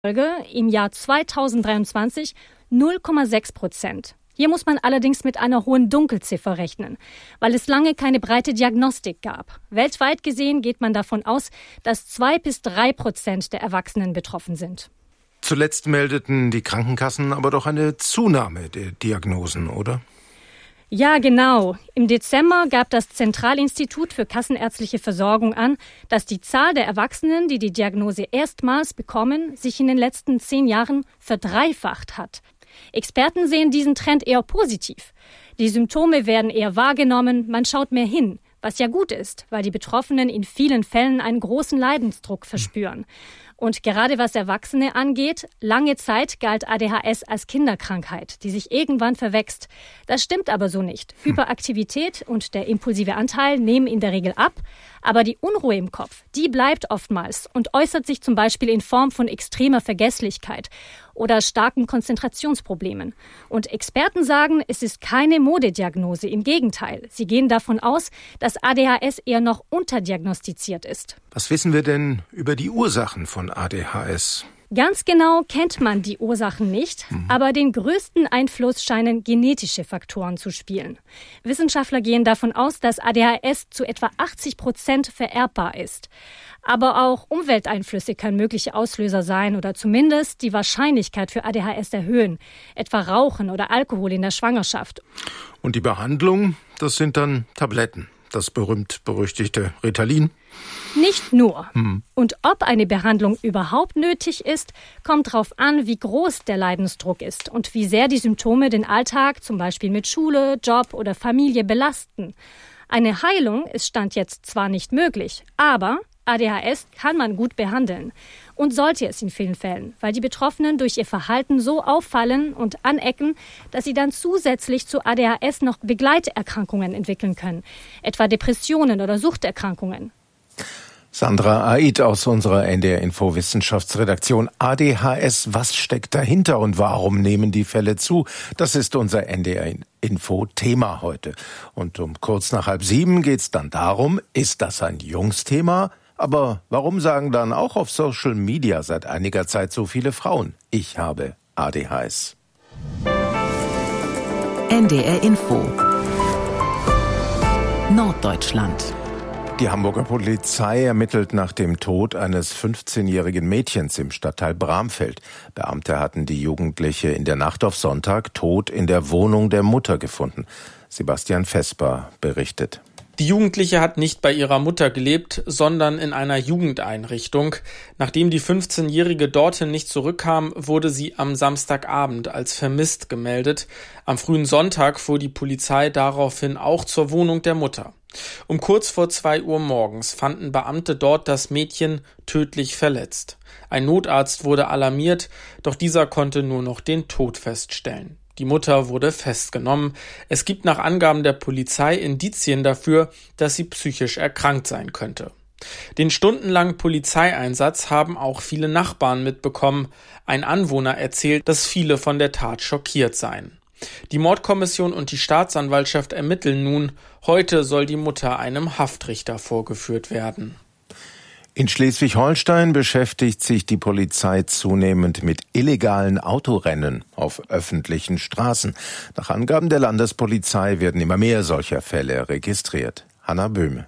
im Jahr 2023 0,6%. Hier muss man allerdings mit einer hohen Dunkelziffer rechnen, weil es lange keine breite Diagnostik gab. Weltweit gesehen geht man davon aus, dass 2-3% der Erwachsenen betroffen sind. Zuletzt meldeten die Krankenkassen aber doch eine Zunahme der Diagnosen, oder? Ja, genau. Im Dezember gab das Zentralinstitut für kassenärztliche Versorgung an, dass die Zahl der Erwachsenen, die die Diagnose erstmals bekommen, sich in den letzten 10 Jahren verdreifacht hat. Experten sehen diesen Trend eher positiv. Die Symptome werden eher wahrgenommen, man schaut mehr hin, was ja gut ist, weil die Betroffenen in vielen Fällen einen großen Leidensdruck verspüren. Und gerade was Erwachsene angeht, lange Zeit galt ADHS als Kinderkrankheit, die sich irgendwann verwächst. Das stimmt aber so nicht. Hyperaktivität und der impulsive Anteil nehmen in der Regel ab, aber die Unruhe im Kopf, die bleibt oftmals und äußert sich zum Beispiel in Form von extremer Vergesslichkeit oder starken Konzentrationsproblemen. Und Experten sagen, es ist keine Modediagnose, im Gegenteil. Sie gehen davon aus, dass ADHS eher noch unterdiagnostiziert ist. Was wissen wir denn über die Ursachen von ADHS? Ganz genau kennt man die Ursachen nicht, aber den größten Einfluss scheinen genetische Faktoren zu spielen. Wissenschaftler gehen davon aus, dass ADHS zu etwa 80% vererbbar ist. Aber auch Umwelteinflüsse können mögliche Auslöser sein oder zumindest die Wahrscheinlichkeit für ADHS erhöhen, etwa Rauchen oder Alkohol in der Schwangerschaft. Und die Behandlung, das sind dann Tabletten, das berühmt-berüchtigte Ritalin? Nicht nur. Und ob eine Behandlung überhaupt nötig ist, kommt darauf an, wie groß der Leidensdruck ist und wie sehr die Symptome den Alltag, zum Beispiel mit Schule, Job oder Familie, belasten. Eine Heilung ist Stand jetzt zwar nicht möglich, aber ADHS kann man gut behandeln und sollte es in vielen Fällen, weil die Betroffenen durch ihr Verhalten so auffallen und anecken, dass sie dann zusätzlich zu ADHS noch Begleiterkrankungen entwickeln können, etwa Depressionen oder Suchterkrankungen. Sandra Aid aus unserer NDR Info Wissenschaftsredaktion. ADHS, was steckt dahinter und warum nehmen die Fälle zu? Das ist unser NDR Info Thema heute. Und um kurz nach 6:30 geht's dann darum, ist das ein Jungsthema? Aber warum sagen dann auch auf Social Media seit einiger Zeit so viele Frauen, ich habe ADHS? NDR Info Norddeutschland. Die Hamburger Polizei ermittelt nach dem Tod eines 15-jährigen Mädchens im Stadtteil Bramfeld. Beamte hatten die Jugendliche in der Nacht auf Sonntag tot in der Wohnung der Mutter gefunden. Sebastian Vesper berichtet. Die Jugendliche hat nicht bei ihrer Mutter gelebt, sondern in einer Jugendeinrichtung. Nachdem die 15-Jährige dorthin nicht zurückkam, wurde sie am Samstagabend als vermisst gemeldet. Am frühen Sonntag fuhr die Polizei daraufhin auch zur Wohnung der Mutter. Um kurz vor 2 Uhr morgens fanden Beamte dort das Mädchen tödlich verletzt. Ein Notarzt wurde alarmiert, doch dieser konnte nur noch den Tod feststellen. Die Mutter wurde festgenommen. Es gibt nach Angaben der Polizei Indizien dafür, dass sie psychisch erkrankt sein könnte. Den stundenlangen Polizeieinsatz haben auch viele Nachbarn mitbekommen. Ein Anwohner erzählt, dass viele von der Tat schockiert seien. Die Mordkommission und die Staatsanwaltschaft ermitteln nun. Heute soll die Mutter einem Haftrichter vorgeführt werden. In Schleswig-Holstein beschäftigt sich die Polizei zunehmend mit illegalen Autorennen auf öffentlichen Straßen. Nach Angaben der Landespolizei werden immer mehr solcher Fälle registriert. Hanna Böhme.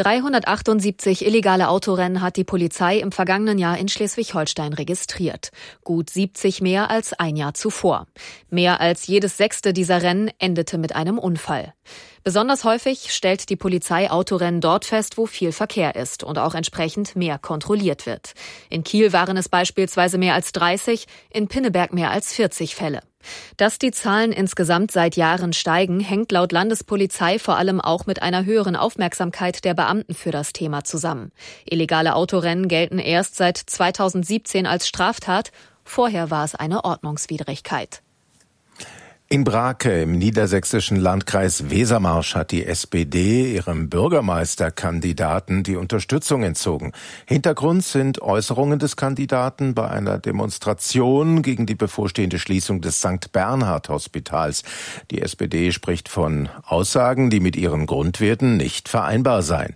378 illegale Autorennen hat die Polizei im vergangenen Jahr in Schleswig-Holstein registriert. Gut 70 mehr als ein Jahr zuvor. Mehr als jedes 6. dieser Rennen endete mit einem Unfall. Besonders häufig stellt die Polizei Autorennen dort fest, wo viel Verkehr ist und auch entsprechend mehr kontrolliert wird. In Kiel waren es beispielsweise mehr als 30, in Pinneberg mehr als 40 Fälle. Dass die Zahlen insgesamt seit Jahren steigen, hängt laut Landespolizei vor allem auch mit einer höheren Aufmerksamkeit der Beamten für das Thema zusammen. Illegale Autorennen gelten erst seit 2017 als Straftat. Vorher war es eine Ordnungswidrigkeit. In Brake im niedersächsischen Landkreis Wesermarsch hat die SPD ihrem Bürgermeisterkandidaten die Unterstützung entzogen. Hintergrund sind Äußerungen des Kandidaten bei einer Demonstration gegen die bevorstehende Schließung des St. Bernhard Hospitals. Die SPD spricht von Aussagen, die mit ihren Grundwerten nicht vereinbar seien.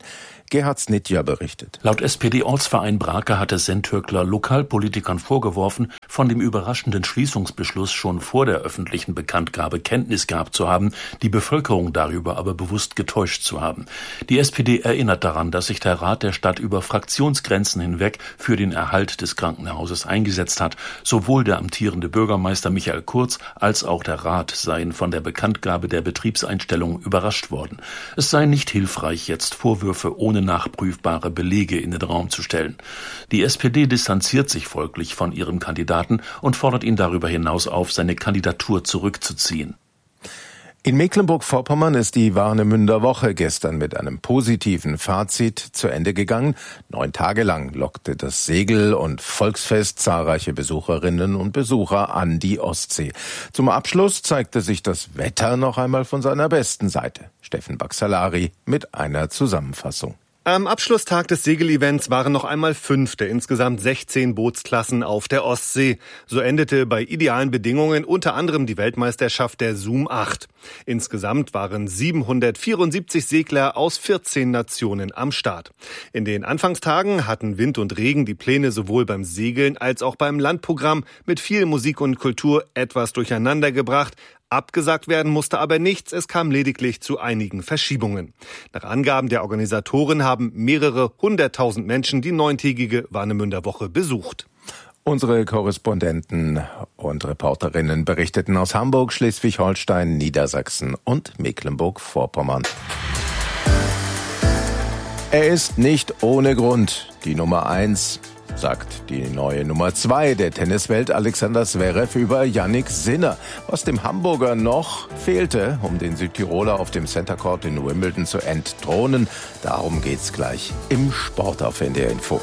Gerhard Snitja berichtet. Laut SPD-Ortsverein Brake hatte Sentürkler Lokalpolitikern vorgeworfen, von dem überraschenden Schließungsbeschluss schon vor der öffentlichen Bekanntgabe Kenntnis gehabt zu haben, die Bevölkerung darüber aber bewusst getäuscht zu haben. Die SPD erinnert daran, dass sich der Rat der Stadt über Fraktionsgrenzen hinweg für den Erhalt des Krankenhauses eingesetzt hat. Sowohl der amtierende Bürgermeister Michael Kurz als auch der Rat seien von der Bekanntgabe der Betriebseinstellung überrascht worden. Es sei nicht hilfreich, jetzt Vorwürfe ohne nachprüfbare Belege in den Raum zu stellen. Die SPD distanziert sich folglich von ihrem Kandidaten und fordert ihn darüber hinaus auf, seine Kandidatur zurückzuziehen. In Mecklenburg-Vorpommern ist die Warnemünder Woche gestern mit einem positiven Fazit zu Ende gegangen. 9 Tage lang lockte das Segel- und Volksfest zahlreiche Besucherinnen und Besucher an die Ostsee. Zum Abschluss zeigte sich das Wetter noch einmal von seiner besten Seite. Steffen Baxalari mit einer Zusammenfassung. Am Abschlusstag des Segelevents waren noch einmal 5 der insgesamt 16 Bootsklassen auf der Ostsee. So endete bei idealen Bedingungen unter anderem die Weltmeisterschaft der Zoom 8. Insgesamt waren 774 Segler aus 14 Nationen am Start. In den Anfangstagen hatten Wind und Regen die Pläne sowohl beim Segeln als auch beim Landprogramm mit viel Musik und Kultur etwas durcheinander gebracht. Abgesagt werden musste aber nichts, es kam lediglich zu einigen Verschiebungen. Nach Angaben der Organisatoren haben mehrere 100.000 Menschen die 9-tägige Warnemünder Woche besucht. Unsere Korrespondenten und Reporterinnen berichteten aus Hamburg, Schleswig-Holstein, Niedersachsen und Mecklenburg-Vorpommern. Er ist nicht ohne Grund die Nummer 1, sagt die neue Nummer 2 der Tenniswelt Alexander Zverev über Jannik Sinner. Was dem Hamburger noch fehlte, um den Südtiroler auf dem Center Court in Wimbledon zu entthronen, darum geht's gleich im Sport auf NDR Info.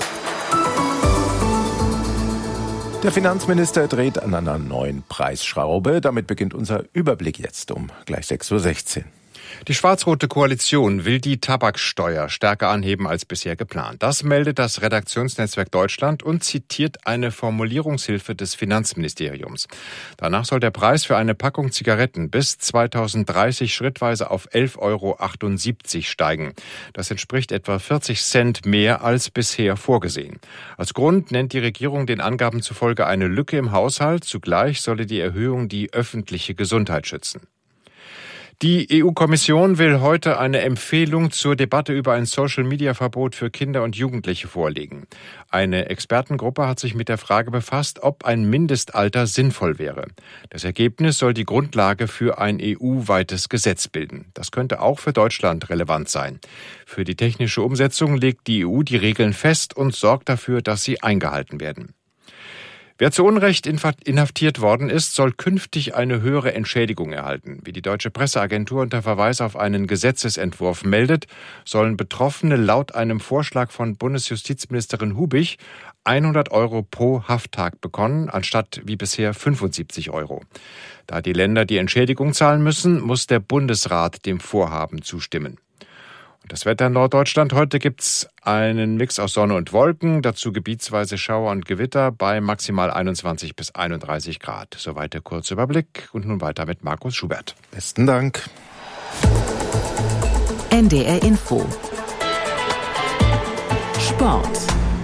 Der Finanzminister dreht an einer neuen Preisschraube. Damit beginnt unser Überblick jetzt um gleich 6:16 Uhr. Die schwarz-rote Koalition will die Tabaksteuer stärker anheben als bisher geplant. Das meldet das Redaktionsnetzwerk Deutschland und zitiert eine Formulierungshilfe des Finanzministeriums. Danach soll der Preis für eine Packung Zigaretten bis 2030 schrittweise auf 11,78 € steigen. Das entspricht etwa 40 Cent mehr als bisher vorgesehen. Als Grund nennt die Regierung den Angaben zufolge eine Lücke im Haushalt. Zugleich solle die Erhöhung die öffentliche Gesundheit schützen. Die EU-Kommission will heute eine Empfehlung zur Debatte über ein Social-Media-Verbot für Kinder und Jugendliche vorlegen. Eine Expertengruppe hat sich mit der Frage befasst, ob ein Mindestalter sinnvoll wäre. Das Ergebnis soll die Grundlage für ein EU-weites Gesetz bilden. Das könnte auch für Deutschland relevant sein. Für die technische Umsetzung legt die EU die Regeln fest und sorgt dafür, dass sie eingehalten werden. Wer zu Unrecht inhaftiert worden ist, soll künftig eine höhere Entschädigung erhalten. Wie die Deutsche Presseagentur unter Verweis auf einen Gesetzesentwurf meldet, sollen Betroffene laut einem Vorschlag von Bundesjustizministerin Hubich 100 € pro Hafttag bekommen, anstatt wie bisher 75 €. Da die Länder die Entschädigung zahlen müssen, muss der Bundesrat dem Vorhaben zustimmen. Das Wetter in Norddeutschland. Heute gibt's einen Mix aus Sonne und Wolken, dazu gebietsweise Schauer und Gewitter bei maximal 21 bis 31 Grad. Soweit der kurze Überblick und nun weiter mit Markus Schubert. Besten Dank. NDR Info. Sport.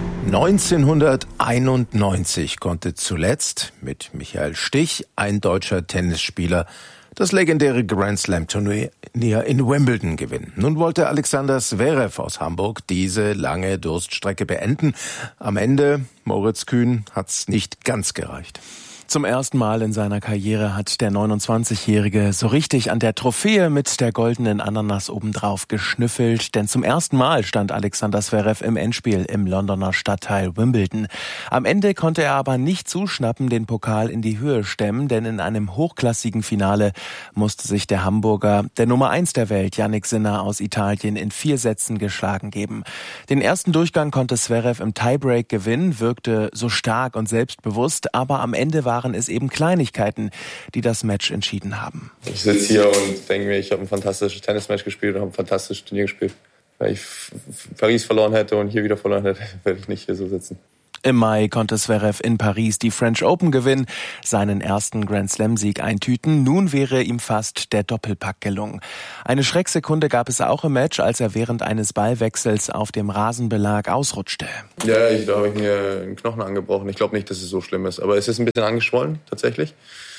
1991 konnte zuletzt mit Michael Stich ein deutscher Tennisspieler das legendäre Grand-Slam-Turnier in Wimbledon gewinnen. Nun wollte Alexander Zverev aus Hamburg diese lange Durststrecke beenden. Am Ende, Moritz Kühn, hat's nicht ganz gereicht. Zum ersten Mal in seiner Karriere hat der 29-Jährige so richtig an der Trophäe mit der goldenen Ananas obendrauf geschnüffelt, denn zum ersten Mal stand Alexander Zverev im Endspiel im Londoner Stadtteil Wimbledon. Am Ende konnte er aber nicht zuschnappen, den Pokal in die Höhe stemmen, denn in einem hochklassigen Finale musste sich der Hamburger, der Nummer 1 der Welt, Jannik Sinner aus Italien, in 4 Sätzen geschlagen geben. Den ersten Durchgang konnte Zverev im Tiebreak gewinnen, wirkte so stark und selbstbewusst, aber am Ende waren es eben Kleinigkeiten, die das Match entschieden haben. Ich sitze hier und denke mir, ich habe ein fantastisches Tennismatch gespielt und habe ein fantastisches Turnier gespielt. Wenn ich Paris verloren hätte und hier wieder verloren hätte, werde ich nicht hier so sitzen. Im Mai konnte Zverev in Paris die French Open gewinnen, seinen ersten Grand-Slam-Sieg eintüten. Nun wäre ihm fast der Doppelpack gelungen. Eine Schrecksekunde gab es auch im Match, als er während eines Ballwechsels auf dem Rasenbelag ausrutschte. Ja, da habe ich mir einen Knochen angebrochen. Ich glaube nicht, dass es so schlimm ist. Aber es ist ein bisschen angeschwollen, tatsächlich.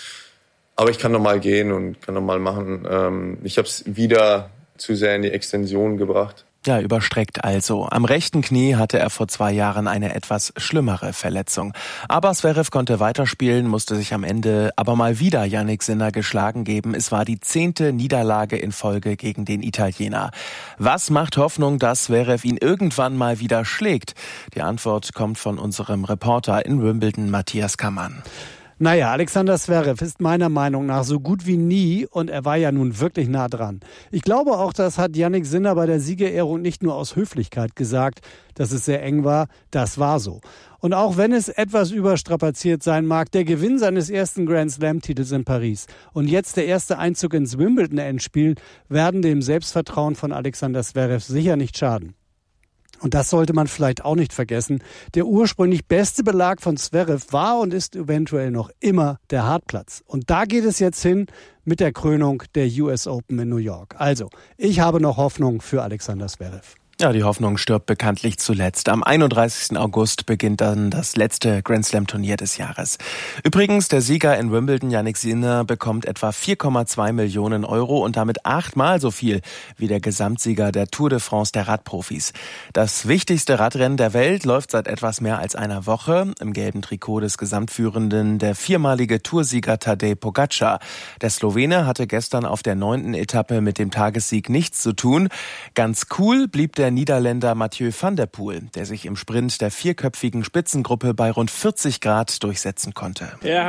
Aber ich kann normal gehen und kann normal machen. Ich habe es wieder zu sehr in die Extension gebracht. Ja, überstreckt also. Am rechten Knie hatte er vor 2 Jahren eine etwas schlimmere Verletzung. Aber Zverev konnte weiterspielen, musste sich am Ende aber mal wieder Jannik Sinner geschlagen geben. Es war die 10. Niederlage in Folge gegen den Italiener. Was macht Hoffnung, dass Zverev ihn irgendwann mal wieder schlägt? Die Antwort kommt von unserem Reporter in Wimbledon, Matthias Kammann. Naja, Alexander Zverev ist meiner Meinung nach so gut wie nie und er war ja nun wirklich nah dran. Ich glaube auch, das hat Jannik Sinner bei der Siegerehrung nicht nur aus Höflichkeit gesagt, dass es sehr eng war, das war so. Und auch wenn es etwas überstrapaziert sein mag, der Gewinn seines ersten Grand-Slam-Titels in Paris und jetzt der erste Einzug ins Wimbledon-Endspiel werden dem Selbstvertrauen von Alexander Zverev sicher nicht schaden. Und das sollte man vielleicht auch nicht vergessen. Der ursprünglich beste Belag von Zverev war und ist eventuell noch immer der Hartplatz. Und da geht es jetzt hin mit der Krönung der US Open in New York. Also, ich habe noch Hoffnung für Alexander Zverev. Ja, die Hoffnung stirbt bekanntlich zuletzt. Am 31. August beginnt dann das letzte Grand-Slam-Turnier des Jahres. Übrigens, der Sieger in Wimbledon, Jannik Sinner, bekommt etwa 4,2 Millionen Euro und damit 8-mal so viel wie der Gesamtsieger der Tour de France der Radprofis. Das wichtigste Radrennen der Welt läuft seit etwas mehr als einer Woche. Im gelben Trikot des Gesamtführenden der 4-malige Toursieger Tadej Pogačar. Der Slowene hatte gestern auf der 9. Etappe mit dem Tagessieg nichts zu tun. Ganz cool blieb der Niederländer Mathieu van der Poel, der sich im Sprint der 4-köpfigen Spitzengruppe bei rund 40 Grad durchsetzen konnte.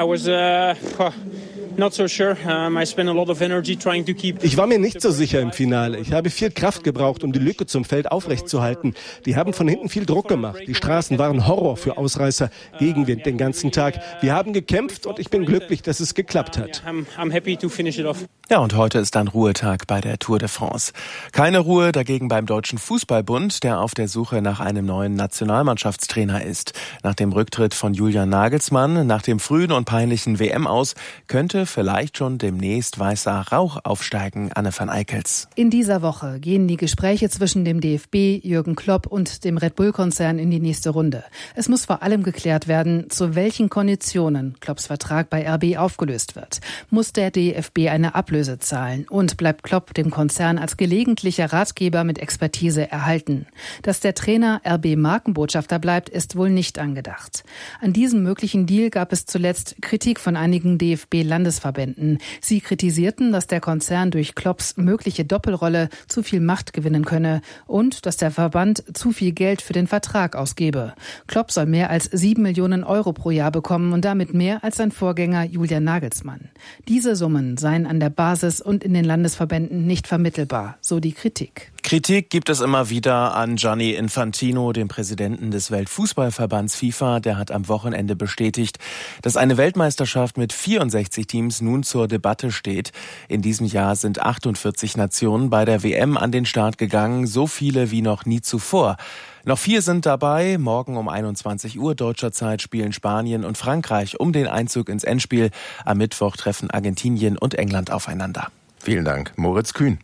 Ich war mir nicht so sicher im Finale. Ich habe viel Kraft gebraucht, um die Lücke zum Feld aufrechtzuerhalten. Die haben von hinten viel Druck gemacht. Die Straßen waren Horror für Ausreißer. Gegenwind den ganzen Tag. Wir haben gekämpft und ich bin glücklich, dass es geklappt hat. Ja, und heute ist dann Ruhetag bei der Tour de France. Keine Ruhe dagegen beim Deutschen Fußballbund, der auf der Suche nach einem neuen Nationalmannschaftstrainer ist. Nach dem Rücktritt von Julian Nagelsmann, nach dem frühen und peinlichen WM-Aus, könnte vielleicht schon demnächst weißer Rauch aufsteigen. Anne van Eickels. In dieser Woche gehen die Gespräche zwischen dem DFB, Jürgen Klopp und dem Red Bull-Konzern in die nächste Runde. Es muss vor allem geklärt werden, zu welchen Konditionen Klopps Vertrag bei RB aufgelöst wird. Muss der DFB eine Ablöse zahlen und bleibt Klopp dem Konzern als gelegentlicher Ratgeber mit Expertise erhalten. Dass der Trainer RB-Markenbotschafter bleibt, ist wohl nicht angedacht. An diesem möglichen Deal gab es zuletzt Kritik von einigen DFB-Landesverbänden. Sie kritisierten, dass der Konzern durch Klopps mögliche Doppelrolle zu viel Macht gewinnen könne und dass der Verband zu viel Geld für den Vertrag ausgebe. Klopp soll mehr als 7 Millionen Euro pro Jahr bekommen und damit mehr als sein Vorgänger Julian Nagelsmann. Diese Summen seien an der Basis und in den Landesverbänden nicht vermittelbar, so die Kritik. Kritik gibt es immer wieder an Gianni Infantino, dem Präsidenten des Weltfußballverbands FIFA. Der hat am Wochenende bestätigt, dass eine Weltmeisterschaft mit 64 Teams nun zur Debatte steht. In diesem Jahr sind 48 Nationen bei der WM an den Start gegangen, so viele wie noch nie zuvor. Noch 4 sind dabei. Morgen um 21 Uhr deutscher Zeit spielen Spanien und Frankreich um den Einzug ins Endspiel. Am Mittwoch treffen Argentinien und England aufeinander. Vielen Dank, Moritz Kühn.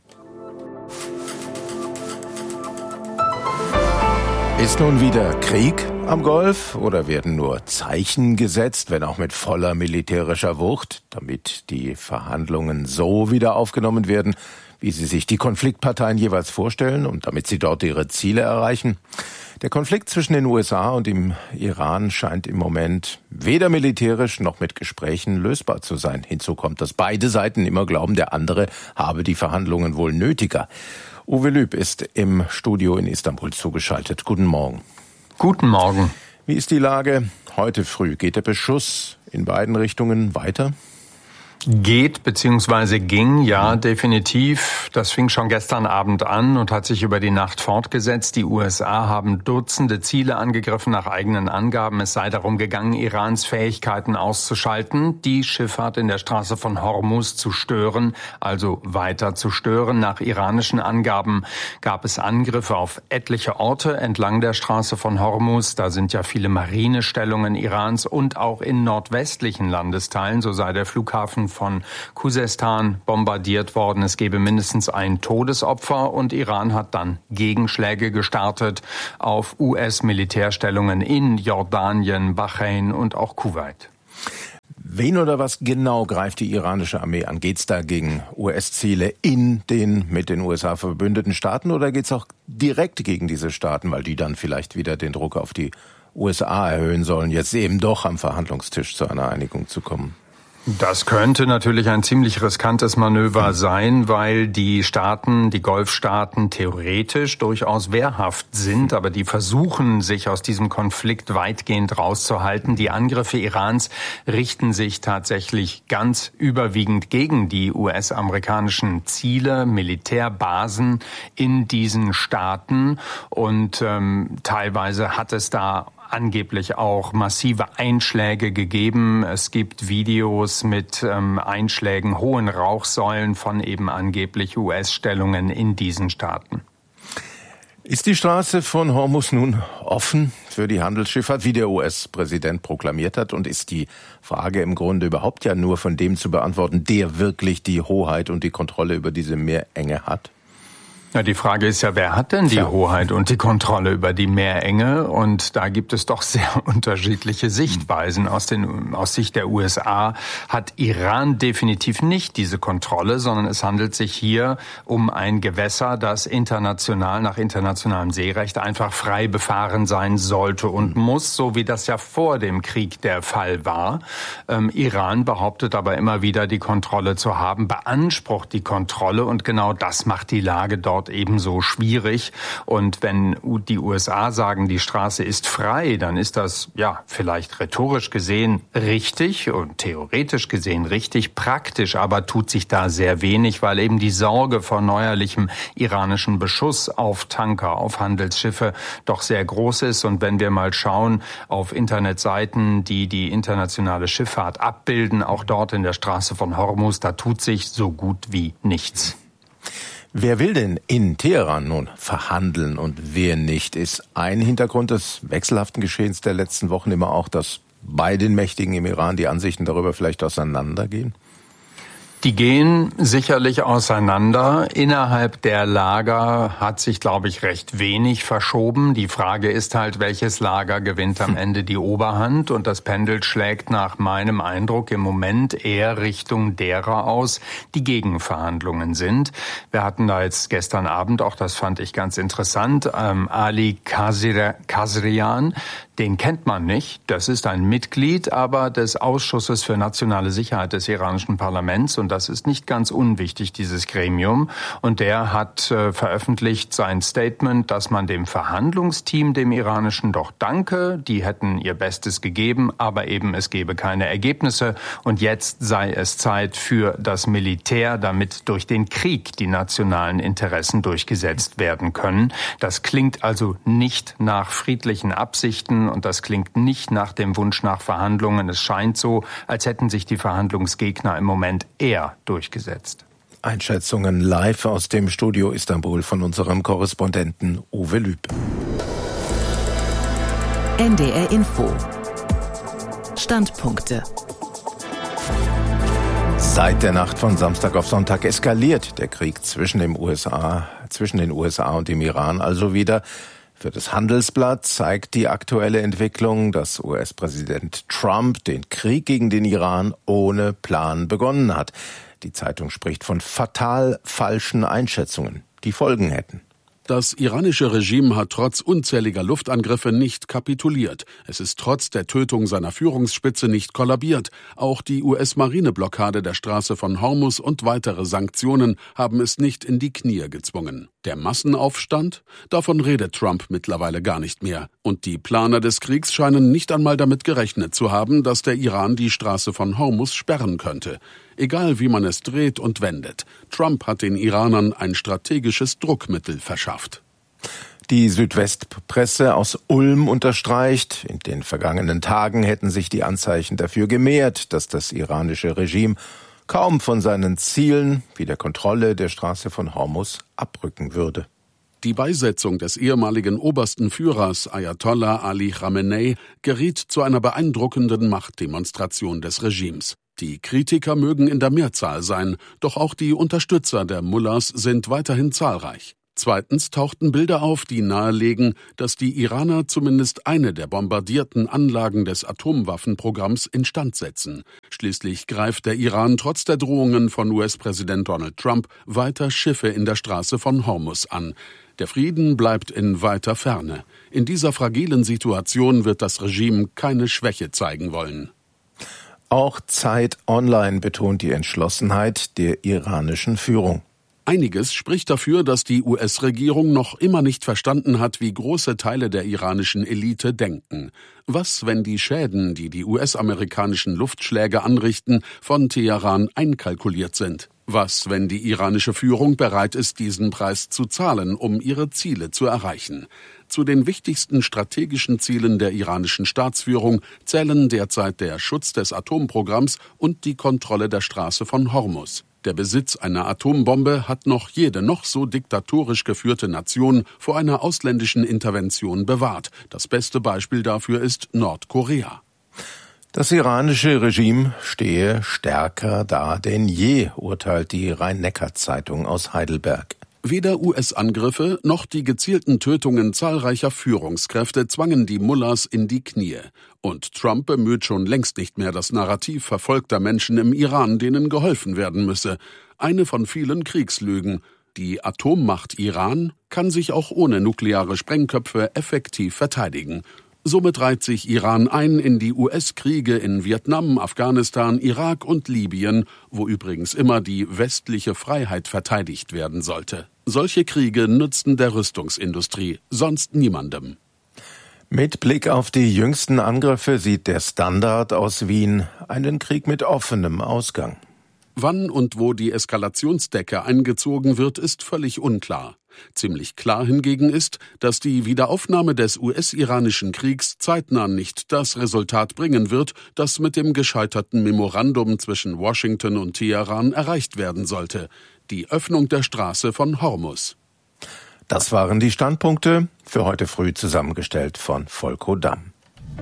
Ist nun wieder Krieg am Golf oder werden nur Zeichen gesetzt, wenn auch mit voller militärischer Wucht, damit die Verhandlungen so wieder aufgenommen werden, wie sie sich die Konfliktparteien jeweils vorstellen und damit sie dort ihre Ziele erreichen? Der Konflikt zwischen den USA und dem Iran scheint im Moment weder militärisch noch mit Gesprächen lösbar zu sein. Hinzu kommt, dass beide Seiten immer glauben, der andere habe die Verhandlungen wohl nötiger. Uwe Lüb ist im Studio in Istanbul zugeschaltet. Guten Morgen. Guten Morgen. Wie ist die Lage? Heute früh geht der Beschuss in beiden Richtungen weiter? Geht bzw. ging, ja, definitiv. Das fing schon gestern Abend an und hat sich über die Nacht fortgesetzt. Die USA haben Dutzende Ziele angegriffen nach eigenen Angaben. Es sei darum gegangen, Irans Fähigkeiten auszuschalten, die Schifffahrt in der Straße von Hormuz zu stören, also weiter zu stören. Nach iranischen Angaben gab es Angriffe auf etliche Orte entlang der Straße von Hormuz. Da sind ja viele Marinestellungen Irans und auch in nordwestlichen Landesteilen, so sei der Flughafen von Khuzestan bombardiert worden. Es gebe mindestens ein Todesopfer und Iran hat dann Gegenschläge gestartet auf US-Militärstellungen in Jordanien, Bahrain und auch Kuwait. Wen oder was genau greift die iranische Armee an? Geht's da gegen US-Ziele in den mit den USA verbündeten Staaten oder geht's auch direkt gegen diese Staaten, weil die dann vielleicht wieder den Druck auf die USA erhöhen sollen, jetzt eben doch am Verhandlungstisch zu einer Einigung zu kommen? Das könnte natürlich ein ziemlich riskantes Manöver sein, weil die Staaten, die Golfstaaten theoretisch durchaus wehrhaft sind, aber die versuchen, sich aus diesem Konflikt weitgehend rauszuhalten. Die Angriffe Irans richten sich tatsächlich ganz überwiegend gegen die US-amerikanischen Ziele, Militärbasen in diesen Staaten und teilweise hat es da angeblich auch massive Einschläge gegeben. Es gibt Videos mit Einschlägen, hohen Rauchsäulen von eben angeblich US-Stellungen in diesen Staaten. Ist die Straße von Hormuz nun offen für die Handelsschifffahrt, wie der US-Präsident proklamiert hat? Und ist die Frage im Grunde überhaupt ja nur von dem zu beantworten, der wirklich die Hoheit und die Kontrolle über diese Meerenge hat? Ja, die Frage ist ja, wer hat denn die Hoheit und die Kontrolle über die Meerenge? Und da gibt es doch sehr unterschiedliche Sichtweisen. Aus Sicht der USA hat Iran definitiv nicht diese Kontrolle, sondern es handelt sich hier um ein Gewässer, das international, nach internationalem Seerecht einfach frei befahren sein sollte und muss, so wie das ja vor dem Krieg der Fall war. Iran behauptet aber immer wieder, die Kontrolle zu haben, beansprucht die Kontrolle und genau das macht die Lage dort ebenso schwierig. Und wenn die USA sagen, die Straße ist frei, dann ist das ja vielleicht rhetorisch gesehen richtig und theoretisch gesehen richtig, praktisch aber tut sich da sehr wenig, weil eben die Sorge vor neuerlichem iranischen Beschuss auf Tanker, auf Handelsschiffe doch sehr groß ist. Und wenn wir mal schauen auf Internetseiten, die die internationale Schifffahrt abbilden, auch dort in der Straße von Hormuz, da tut sich so gut wie nichts. Wer will denn in Teheran nun verhandeln und wer nicht? Ist ein Hintergrund des wechselhaften Geschehens der letzten Wochen immer auch, dass bei den Mächtigen im Iran die Ansichten darüber vielleicht auseinandergehen? Die gehen sicherlich auseinander. Innerhalb der Lager hat sich, glaube ich, recht wenig verschoben. Die Frage ist halt, welches Lager gewinnt am Ende die Oberhand? Und das Pendel schlägt nach meinem Eindruck im Moment eher Richtung derer aus, die gegen Verhandlungen sind. Wir hatten da jetzt gestern Abend, auch das fand ich ganz interessant, Ali Khazarian. Den kennt man nicht. Das ist ein Mitglied aber des Ausschusses für nationale Sicherheit des iranischen Parlaments. Und das ist nicht ganz unwichtig, dieses Gremium. Und der hat veröffentlicht sein Statement, dass man dem Verhandlungsteam, dem iranischen, doch danke. Die hätten ihr Bestes gegeben, aber eben es gebe keine Ergebnisse. Und jetzt sei es Zeit für das Militär, damit durch den Krieg die nationalen Interessen durchgesetzt werden können. Das klingt also nicht nach friedlichen Absichten und das klingt nicht nach dem Wunsch nach Verhandlungen. Es scheint so, als hätten sich die Verhandlungsgegner im Moment eher durchgesetzt. Einschätzungen live aus dem Studio Istanbul von unserem Korrespondenten Uwe Lüb. NDR Info. Standpunkte. Seit der Nacht von Samstag auf Sonntag eskaliert der Krieg zwischen den USA und dem Iran also wieder. Für das Handelsblatt zeigt die aktuelle Entwicklung, dass US-Präsident Trump den Krieg gegen den Iran ohne Plan begonnen hat. Die Zeitung spricht von fatal falschen Einschätzungen, die Folgen hätten. Das iranische Regime hat trotz unzähliger Luftangriffe nicht kapituliert. Es ist trotz der Tötung seiner Führungsspitze nicht kollabiert. Auch die US-Marineblockade der Straße von Hormuz und weitere Sanktionen haben es nicht in die Knie gezwungen. Der Massenaufstand? Davon redet Trump mittlerweile gar nicht mehr. Und die Planer des Kriegs scheinen nicht einmal damit gerechnet zu haben, dass der Iran die Straße von Hormuz sperren könnte. Egal wie man es dreht und wendet, Trump hat den Iranern ein strategisches Druckmittel verschafft. Die Südwestpresse aus Ulm unterstreicht, in den vergangenen Tagen hätten sich die Anzeichen dafür gemehrt, dass das iranische Regime kaum von seinen Zielen wie der Kontrolle der Straße von Hormuz abrücken würde. Die Beisetzung des ehemaligen obersten Führers Ayatollah Ali Khamenei geriet zu einer beeindruckenden Machtdemonstration des Regimes. Die Kritiker mögen in der Mehrzahl sein, doch auch die Unterstützer der Mullahs sind weiterhin zahlreich. Zweitens tauchten Bilder auf, die nahelegen, dass die Iraner zumindest eine der bombardierten Anlagen des Atomwaffenprogramms instand setzen. Schließlich greift der Iran trotz der Drohungen von US-Präsident Donald Trump weiter Schiffe in der Straße von Hormuz an. Der Frieden bleibt in weiter Ferne. In dieser fragilen Situation wird das Regime keine Schwäche zeigen wollen. Auch Zeit Online betont die Entschlossenheit der iranischen Führung. Einiges spricht dafür, dass die US-Regierung noch immer nicht verstanden hat, wie große Teile der iranischen Elite denken. Was, wenn die Schäden, die die US-amerikanischen Luftschläge anrichten, von Teheran einkalkuliert sind? Was, wenn die iranische Führung bereit ist, diesen Preis zu zahlen, um ihre Ziele zu erreichen? Zu den wichtigsten strategischen Zielen der iranischen Staatsführung zählen derzeit der Schutz des Atomprogramms und die Kontrolle der Straße von Hormuz. Der Besitz einer Atombombe hat noch jede noch so diktatorisch geführte Nation vor einer ausländischen Intervention bewahrt. Das beste Beispiel dafür ist Nordkorea. Das iranische Regime stehe stärker da denn je, urteilt die Rhein-Neckar-Zeitung aus Heidelberg. Weder US-Angriffe noch die gezielten Tötungen zahlreicher Führungskräfte zwangen die Mullahs in die Knie. Und Trump bemüht schon längst nicht mehr das Narrativ verfolgter Menschen im Iran, denen geholfen werden müsse. Eine von vielen Kriegslügen. Die Atommacht Iran kann sich auch ohne nukleare Sprengköpfe effektiv verteidigen. Somit reiht sich Iran ein in die US-Kriege in Vietnam, Afghanistan, Irak und Libyen, wo übrigens immer die westliche Freiheit verteidigt werden sollte. Solche Kriege nützten der Rüstungsindustrie, sonst niemandem. Mit Blick auf die jüngsten Angriffe sieht der Standard aus Wien einen Krieg mit offenem Ausgang. Wann und wo die Eskalationsdecke eingezogen wird, ist völlig unklar. Ziemlich klar hingegen ist, dass die Wiederaufnahme des US-iranischen Kriegs zeitnah nicht das Resultat bringen wird, das mit dem gescheiterten Memorandum zwischen Washington und Teheran erreicht werden sollte: die Öffnung der Straße von Hormuz. Das waren die Standpunkte für heute früh, zusammengestellt von Volko Damm.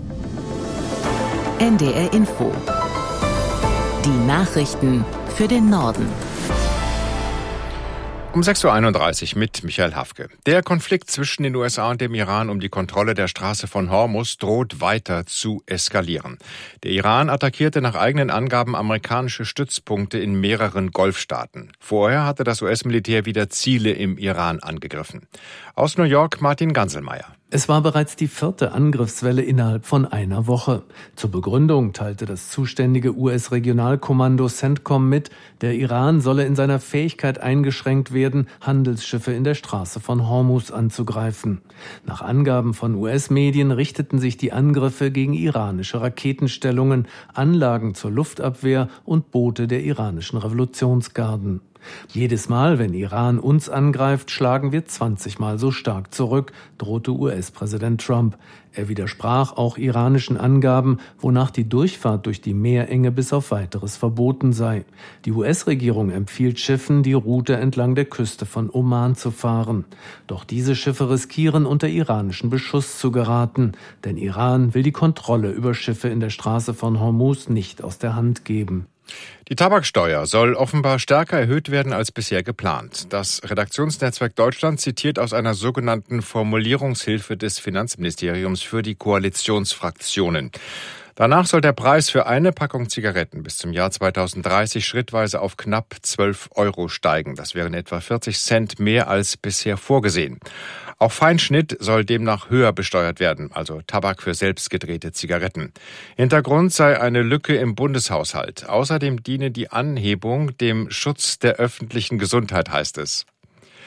NDR Info. Die Nachrichten für den Norden. Um 6.31 Uhr mit Michael Hafke. Der Konflikt zwischen den USA und dem Iran um die Kontrolle der Straße von Hormuz droht weiter zu eskalieren. Der Iran attackierte nach eigenen Angaben amerikanische Stützpunkte in mehreren Golfstaaten. Vorher hatte das US-Militär wieder Ziele im Iran angegriffen. Aus New York Martin Ganselmeier. Es war bereits die 4. Angriffswelle innerhalb von einer Woche. Zur Begründung teilte das zuständige US-Regionalkommando CENTCOM mit, der Iran solle in seiner Fähigkeit eingeschränkt werden, Handelsschiffe in der Straße von Hormuz anzugreifen. Nach Angaben von US-Medien richteten sich die Angriffe gegen iranische Raketenstellungen, Anlagen zur Luftabwehr und Boote der iranischen Revolutionsgarden. Jedes Mal, wenn Iran uns angreift, schlagen wir 20 Mal so stark zurück, drohte US-Präsident Trump. Er widersprach auch iranischen Angaben, wonach die Durchfahrt durch die Meerenge bis auf Weiteres verboten sei. Die US-Regierung empfiehlt Schiffen, die Route entlang der Küste von Oman zu fahren. Doch diese Schiffe riskieren, unter iranischen Beschuss zu geraten, denn Iran will die Kontrolle über Schiffe in der Straße von Hormuz nicht aus der Hand geben. Die Tabaksteuer soll offenbar stärker erhöht werden als bisher geplant. Das Redaktionsnetzwerk Deutschland zitiert aus einer sogenannten Formulierungshilfe des Finanzministeriums für die Koalitionsfraktionen. Danach soll der Preis für eine Packung Zigaretten bis zum Jahr 2030 schrittweise auf knapp 12 € steigen. Das wären etwa 40 Cent mehr als bisher vorgesehen. Auch Feinschnitt soll demnach höher besteuert werden, also Tabak für selbstgedrehte Zigaretten. Hintergrund sei eine Lücke im Bundeshaushalt. Außerdem diene die Anhebung dem Schutz der öffentlichen Gesundheit, heißt es.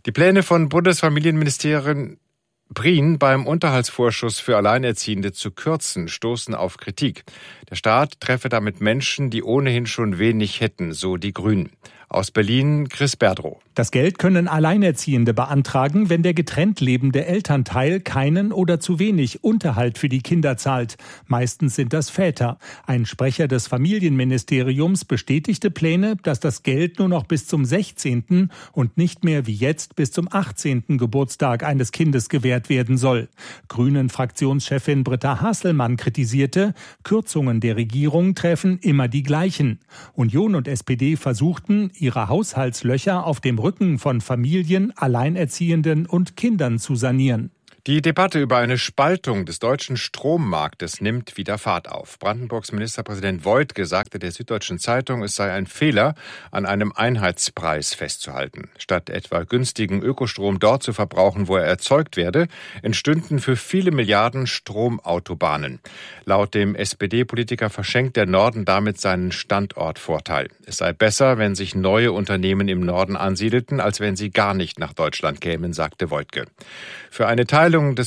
Die Pläne von Bundesfamilienministerin Prien beim Unterhaltsvorschuss für Alleinerziehende zu kürzen, stoßen auf Kritik. Der Staat treffe damit Menschen, die ohnehin schon wenig hätten, so die Grünen. Aus Berlin, Chris Berdrow. Das Geld können Alleinerziehende beantragen, wenn der getrennt lebende Elternteil keinen oder zu wenig Unterhalt für die Kinder zahlt. Meistens sind das Väter. Ein Sprecher des Familienministeriums bestätigte Pläne, dass das Geld nur noch bis zum 16. und nicht mehr wie jetzt bis zum 18. Geburtstag eines Kindes gewährt werden soll. Grünen-Fraktionschefin Britta Hasselmann kritisierte, Kürzungen der Regierung treffen immer die gleichen. Union und SPD versuchten, ihre Haushaltslöcher auf dem Rücken von Familien, Alleinerziehenden und Kindern zu sanieren. Die Debatte über eine Spaltung des deutschen Strommarktes nimmt wieder Fahrt auf. Brandenburgs Ministerpräsident Woidke sagte der Süddeutschen Zeitung, es sei ein Fehler, an einem Einheitspreis festzuhalten. Statt etwa günstigen Ökostrom dort zu verbrauchen, wo er erzeugt werde, entstünden für viele Milliarden Stromautobahnen. Laut dem SPD-Politiker verschenkt der Norden damit seinen Standortvorteil. Es sei besser, wenn sich neue Unternehmen im Norden ansiedelten, als wenn sie gar nicht nach Deutschland kämen, sagte Woidke. Für eine Teilung der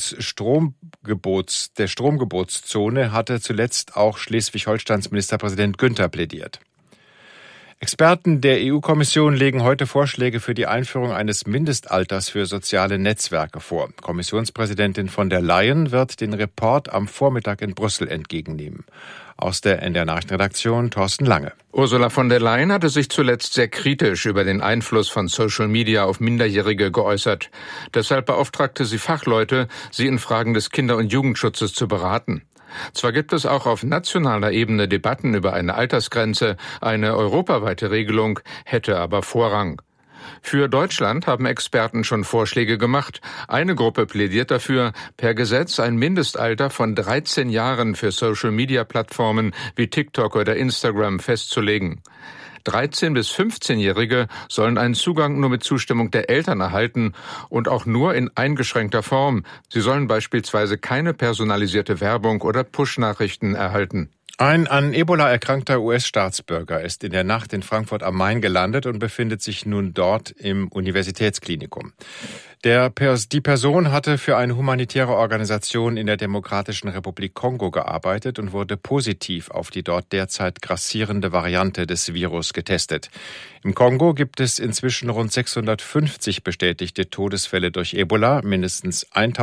Stromgebotszone hatte zuletzt auch Schleswig-Holsteins Ministerpräsident Günther plädiert. Experten der EU-Kommission legen heute Vorschläge für die Einführung eines Mindestalters für soziale Netzwerke vor. Kommissionspräsidentin von der Leyen wird den Report am Vormittag in Brüssel entgegennehmen. Aus der NDR Nachrichtenredaktion Thorsten Lange. Ursula von der Leyen hatte sich zuletzt sehr kritisch über den Einfluss von Social Media auf Minderjährige geäußert. Deshalb beauftragte sie Fachleute, sie in Fragen des Kinder- und Jugendschutzes zu beraten. Zwar gibt es auch auf nationaler Ebene Debatten über eine Altersgrenze, eine europaweite Regelung hätte aber Vorrang. Für Deutschland haben Experten schon Vorschläge gemacht. Eine Gruppe plädiert dafür, per Gesetz ein Mindestalter von 13 Jahren für Social-Media-Plattformen wie TikTok oder Instagram festzulegen. 13- bis 15-Jährige sollen einen Zugang nur mit Zustimmung der Eltern erhalten und auch nur in eingeschränkter Form. Sie sollen beispielsweise keine personalisierte Werbung oder Push-Nachrichten erhalten. Ein an Ebola erkrankter US-Staatsbürger ist in der Nacht in Frankfurt am Main gelandet und befindet sich nun dort im Universitätsklinikum. Die Person hatte für eine humanitäre Organisation in der Demokratischen Republik Kongo gearbeitet und wurde positiv auf die dort derzeit grassierende Variante des Virus getestet. Im Kongo gibt es inzwischen rund 650 bestätigte Todesfälle durch Ebola. Mindestens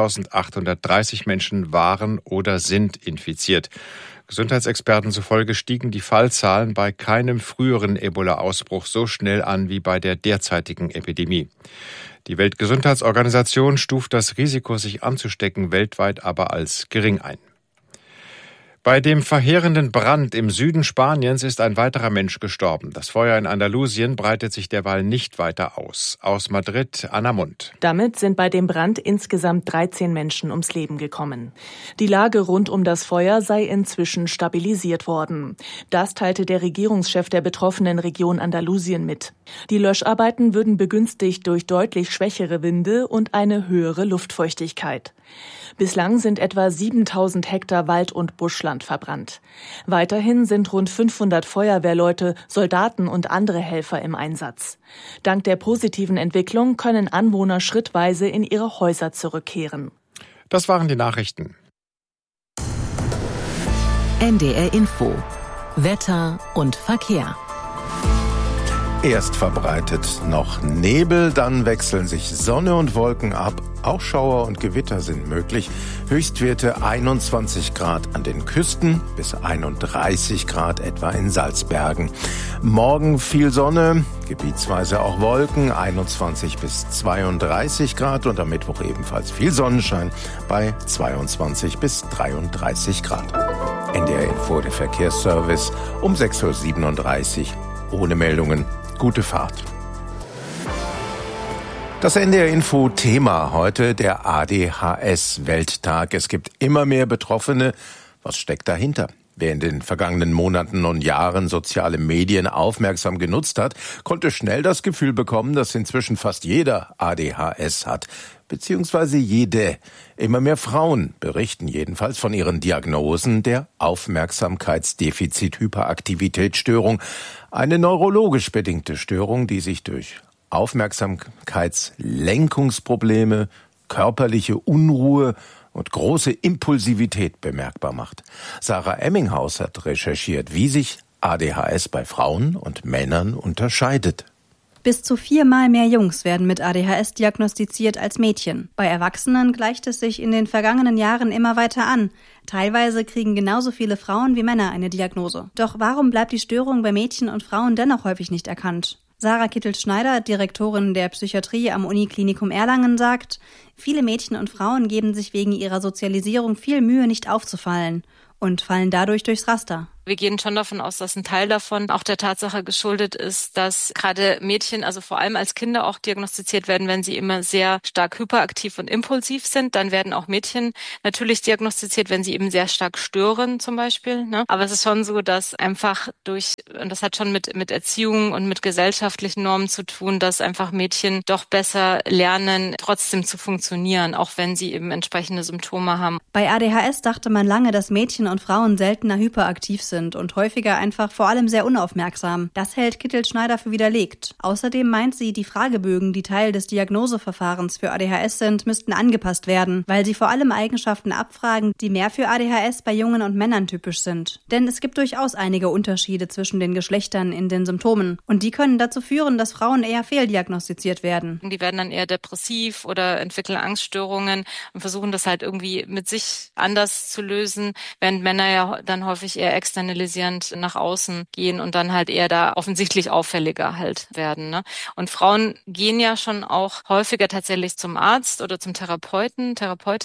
1830 Menschen waren oder sind infiziert. Gesundheitsexperten zufolge stiegen die Fallzahlen bei keinem früheren Ebola-Ausbruch so schnell an wie bei der derzeitigen Epidemie. Die Weltgesundheitsorganisation stuft das Risiko, sich anzustecken, weltweit aber als gering ein. Bei dem verheerenden Brand im Süden Spaniens ist ein weiterer Mensch gestorben. Das Feuer in Andalusien breitet sich derweil nicht weiter aus. Aus Madrid, Anna Mund. Damit sind bei dem Brand insgesamt 13 Menschen ums Leben gekommen. Die Lage rund um das Feuer sei inzwischen stabilisiert worden. Das teilte der Regierungschef der betroffenen Region Andalusien mit. Die Löscharbeiten würden begünstigt durch deutlich schwächere Winde und eine höhere Luftfeuchtigkeit. Bislang sind etwa 7000 Hektar Wald- und Buschland verbrannt. Weiterhin sind rund 500 Feuerwehrleute, Soldaten und andere Helfer im Einsatz. Dank der positiven Entwicklung können Anwohner schrittweise in ihre Häuser zurückkehren. Das waren die Nachrichten. NDR Info. Wetter und Verkehr. Erst verbreitet noch Nebel, dann wechseln sich Sonne und Wolken ab. Auch Schauer und Gewitter sind möglich. Höchstwerte 21 Grad an den Küsten, bis 31 Grad etwa in Salzbergen. Morgen viel Sonne, gebietsweise auch Wolken, 21 bis 32 Grad und am Mittwoch ebenfalls viel Sonnenschein bei 22 bis 33 Grad. NDR Info, der Verkehrsservice um 6.37 Uhr ohne Meldungen. Gute Fahrt. Das NDR Info Thema heute, der ADHS-Welttag. Es gibt immer mehr Betroffene. Was steckt dahinter? Wer in den vergangenen Monaten und Jahren soziale Medien aufmerksam genutzt hat, konnte schnell das Gefühl bekommen, dass inzwischen fast jeder ADHS hat. Beziehungsweise jede. Immer mehr Frauen berichten jedenfalls von ihren Diagnosen der Aufmerksamkeitsdefizit-Hyperaktivitätsstörung. Eine neurologisch bedingte Störung, die sich durch Aufmerksamkeitslenkungsprobleme, körperliche Unruhe und große Impulsivität bemerkbar macht. Sarah Emminghaus hat recherchiert, wie sich ADHS bei Frauen und Männern unterscheidet. Bis zu 4-mal mehr Jungs werden mit ADHS diagnostiziert als Mädchen. Bei Erwachsenen gleicht es sich in den vergangenen Jahren immer weiter an. Teilweise kriegen genauso viele Frauen wie Männer eine Diagnose. Doch warum bleibt die Störung bei Mädchen und Frauen dennoch häufig nicht erkannt? Sarah Kittel-Schneider, Direktorin der Psychiatrie am Uniklinikum Erlangen, sagt, viele Mädchen und Frauen geben sich wegen ihrer Sozialisierung viel Mühe, nicht aufzufallen und fallen dadurch durchs Raster. Wir gehen schon davon aus, dass ein Teil davon auch der Tatsache geschuldet ist, dass gerade Mädchen, also vor allem als Kinder auch diagnostiziert werden, wenn sie immer sehr stark hyperaktiv und impulsiv sind. Dann werden auch Mädchen natürlich diagnostiziert, wenn sie eben sehr stark stören zum Beispiel. Ne? Aber es ist schon so, dass einfach und das hat schon mit Erziehung und mit gesellschaftlichen Normen zu tun, dass einfach Mädchen doch besser lernen, trotzdem zu funktionieren, auch wenn sie eben entsprechende Symptome haben. Bei ADHS dachte man lange, dass Mädchen und Frauen seltener hyperaktiv sind und häufiger einfach vor allem sehr unaufmerksam. Das hält Kittel-Schneider für widerlegt. Außerdem meint sie, die Fragebögen, die Teil des Diagnoseverfahrens für ADHS sind, müssten angepasst werden, weil sie vor allem Eigenschaften abfragen, die mehr für ADHS bei Jungen und Männern typisch sind. Denn es gibt durchaus einige Unterschiede zwischen den Geschlechtern in den Symptomen und die können dazu führen, dass Frauen eher fehldiagnostiziert werden. Die werden dann eher depressiv oder entwickeln Angststörungen und versuchen das halt irgendwie mit sich anders zu lösen, während Männer ja dann häufig eher externisierend nach außen gehen und dann halt eher da offensichtlich auffälliger halt werden. Ne? Und Frauen gehen ja schon auch häufiger tatsächlich zum Arzt oder zum Therapeutin.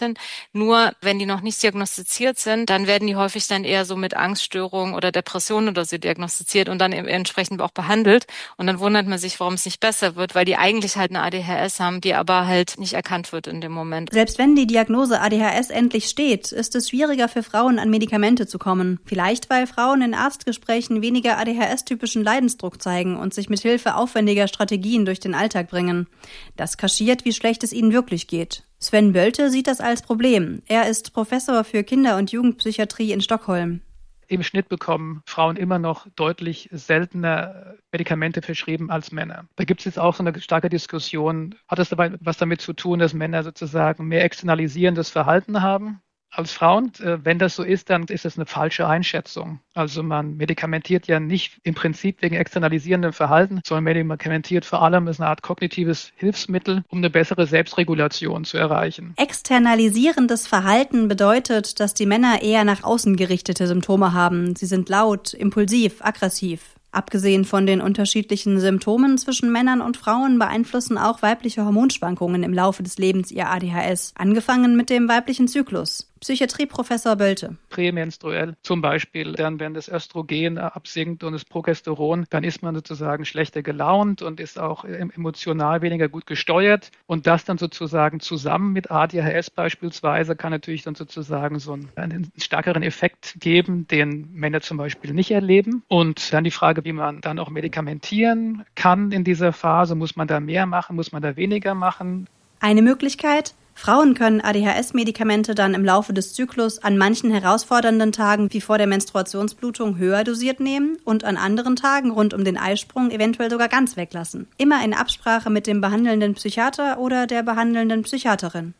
Nur wenn die noch nicht diagnostiziert sind, dann werden die häufig dann eher so mit Angststörungen oder Depressionen oder so diagnostiziert und dann entsprechend auch behandelt. Und dann wundert man sich, warum es nicht besser wird, weil die eigentlich halt eine ADHS haben, die aber halt nicht erkannt wird in dem Moment. Selbst wenn die Diagnose ADHS endlich steht, ist es schwieriger für Frauen, an Medikamente zu kommen. Vielleicht, weil Frauen in Arztgesprächen weniger ADHS-typischen Leidensdruck zeigen und sich mit Hilfe aufwendiger Strategien durch den Alltag bringen. Das kaschiert, wie schlecht es ihnen wirklich geht. Sven Bölte sieht das als Problem. Er ist Professor für Kinder- und Jugendpsychiatrie in Stockholm. Im Schnitt bekommen Frauen immer noch deutlich seltener Medikamente verschrieben als Männer. Da gibt es jetzt auch so eine starke Diskussion. Hat es dabei was damit zu tun, dass Männer sozusagen mehr externalisierendes Verhalten haben als Frauen? Wenn das so ist, dann ist das eine falsche Einschätzung. Also man medikamentiert ja nicht im Prinzip wegen externalisierendem Verhalten, sondern medikamentiert vor allem als eine Art kognitives Hilfsmittel, um eine bessere Selbstregulation zu erreichen. Externalisierendes Verhalten bedeutet, dass die Männer eher nach außen gerichtete Symptome haben. Sie sind laut, impulsiv, aggressiv. Abgesehen von den unterschiedlichen Symptomen zwischen Männern und Frauen beeinflussen auch weibliche Hormonschwankungen im Laufe des Lebens ihr ADHS, angefangen mit dem weiblichen Zyklus. Psychiatrieprofessor Bölte. Prämenstruell zum Beispiel, dann wenn das Östrogen absinkt und das Progesteron, dann ist man sozusagen schlechter gelaunt und ist auch emotional weniger gut gesteuert. Und das dann sozusagen zusammen mit ADHS beispielsweise kann natürlich dann sozusagen so einen stärkeren Effekt geben, den Männer zum Beispiel nicht erleben. Und dann die Frage, wie man dann auch medikamentieren kann in dieser Phase. Muss man da mehr machen? Muss man da weniger machen? Eine Möglichkeit: Frauen können ADHS-Medikamente dann im Laufe des Zyklus an manchen herausfordernden Tagen wie vor der Menstruationsblutung höher dosiert nehmen und an anderen Tagen rund um den Eisprung eventuell sogar ganz weglassen. Immer in Absprache mit dem behandelnden Psychiater oder der behandelnden Psychiaterin.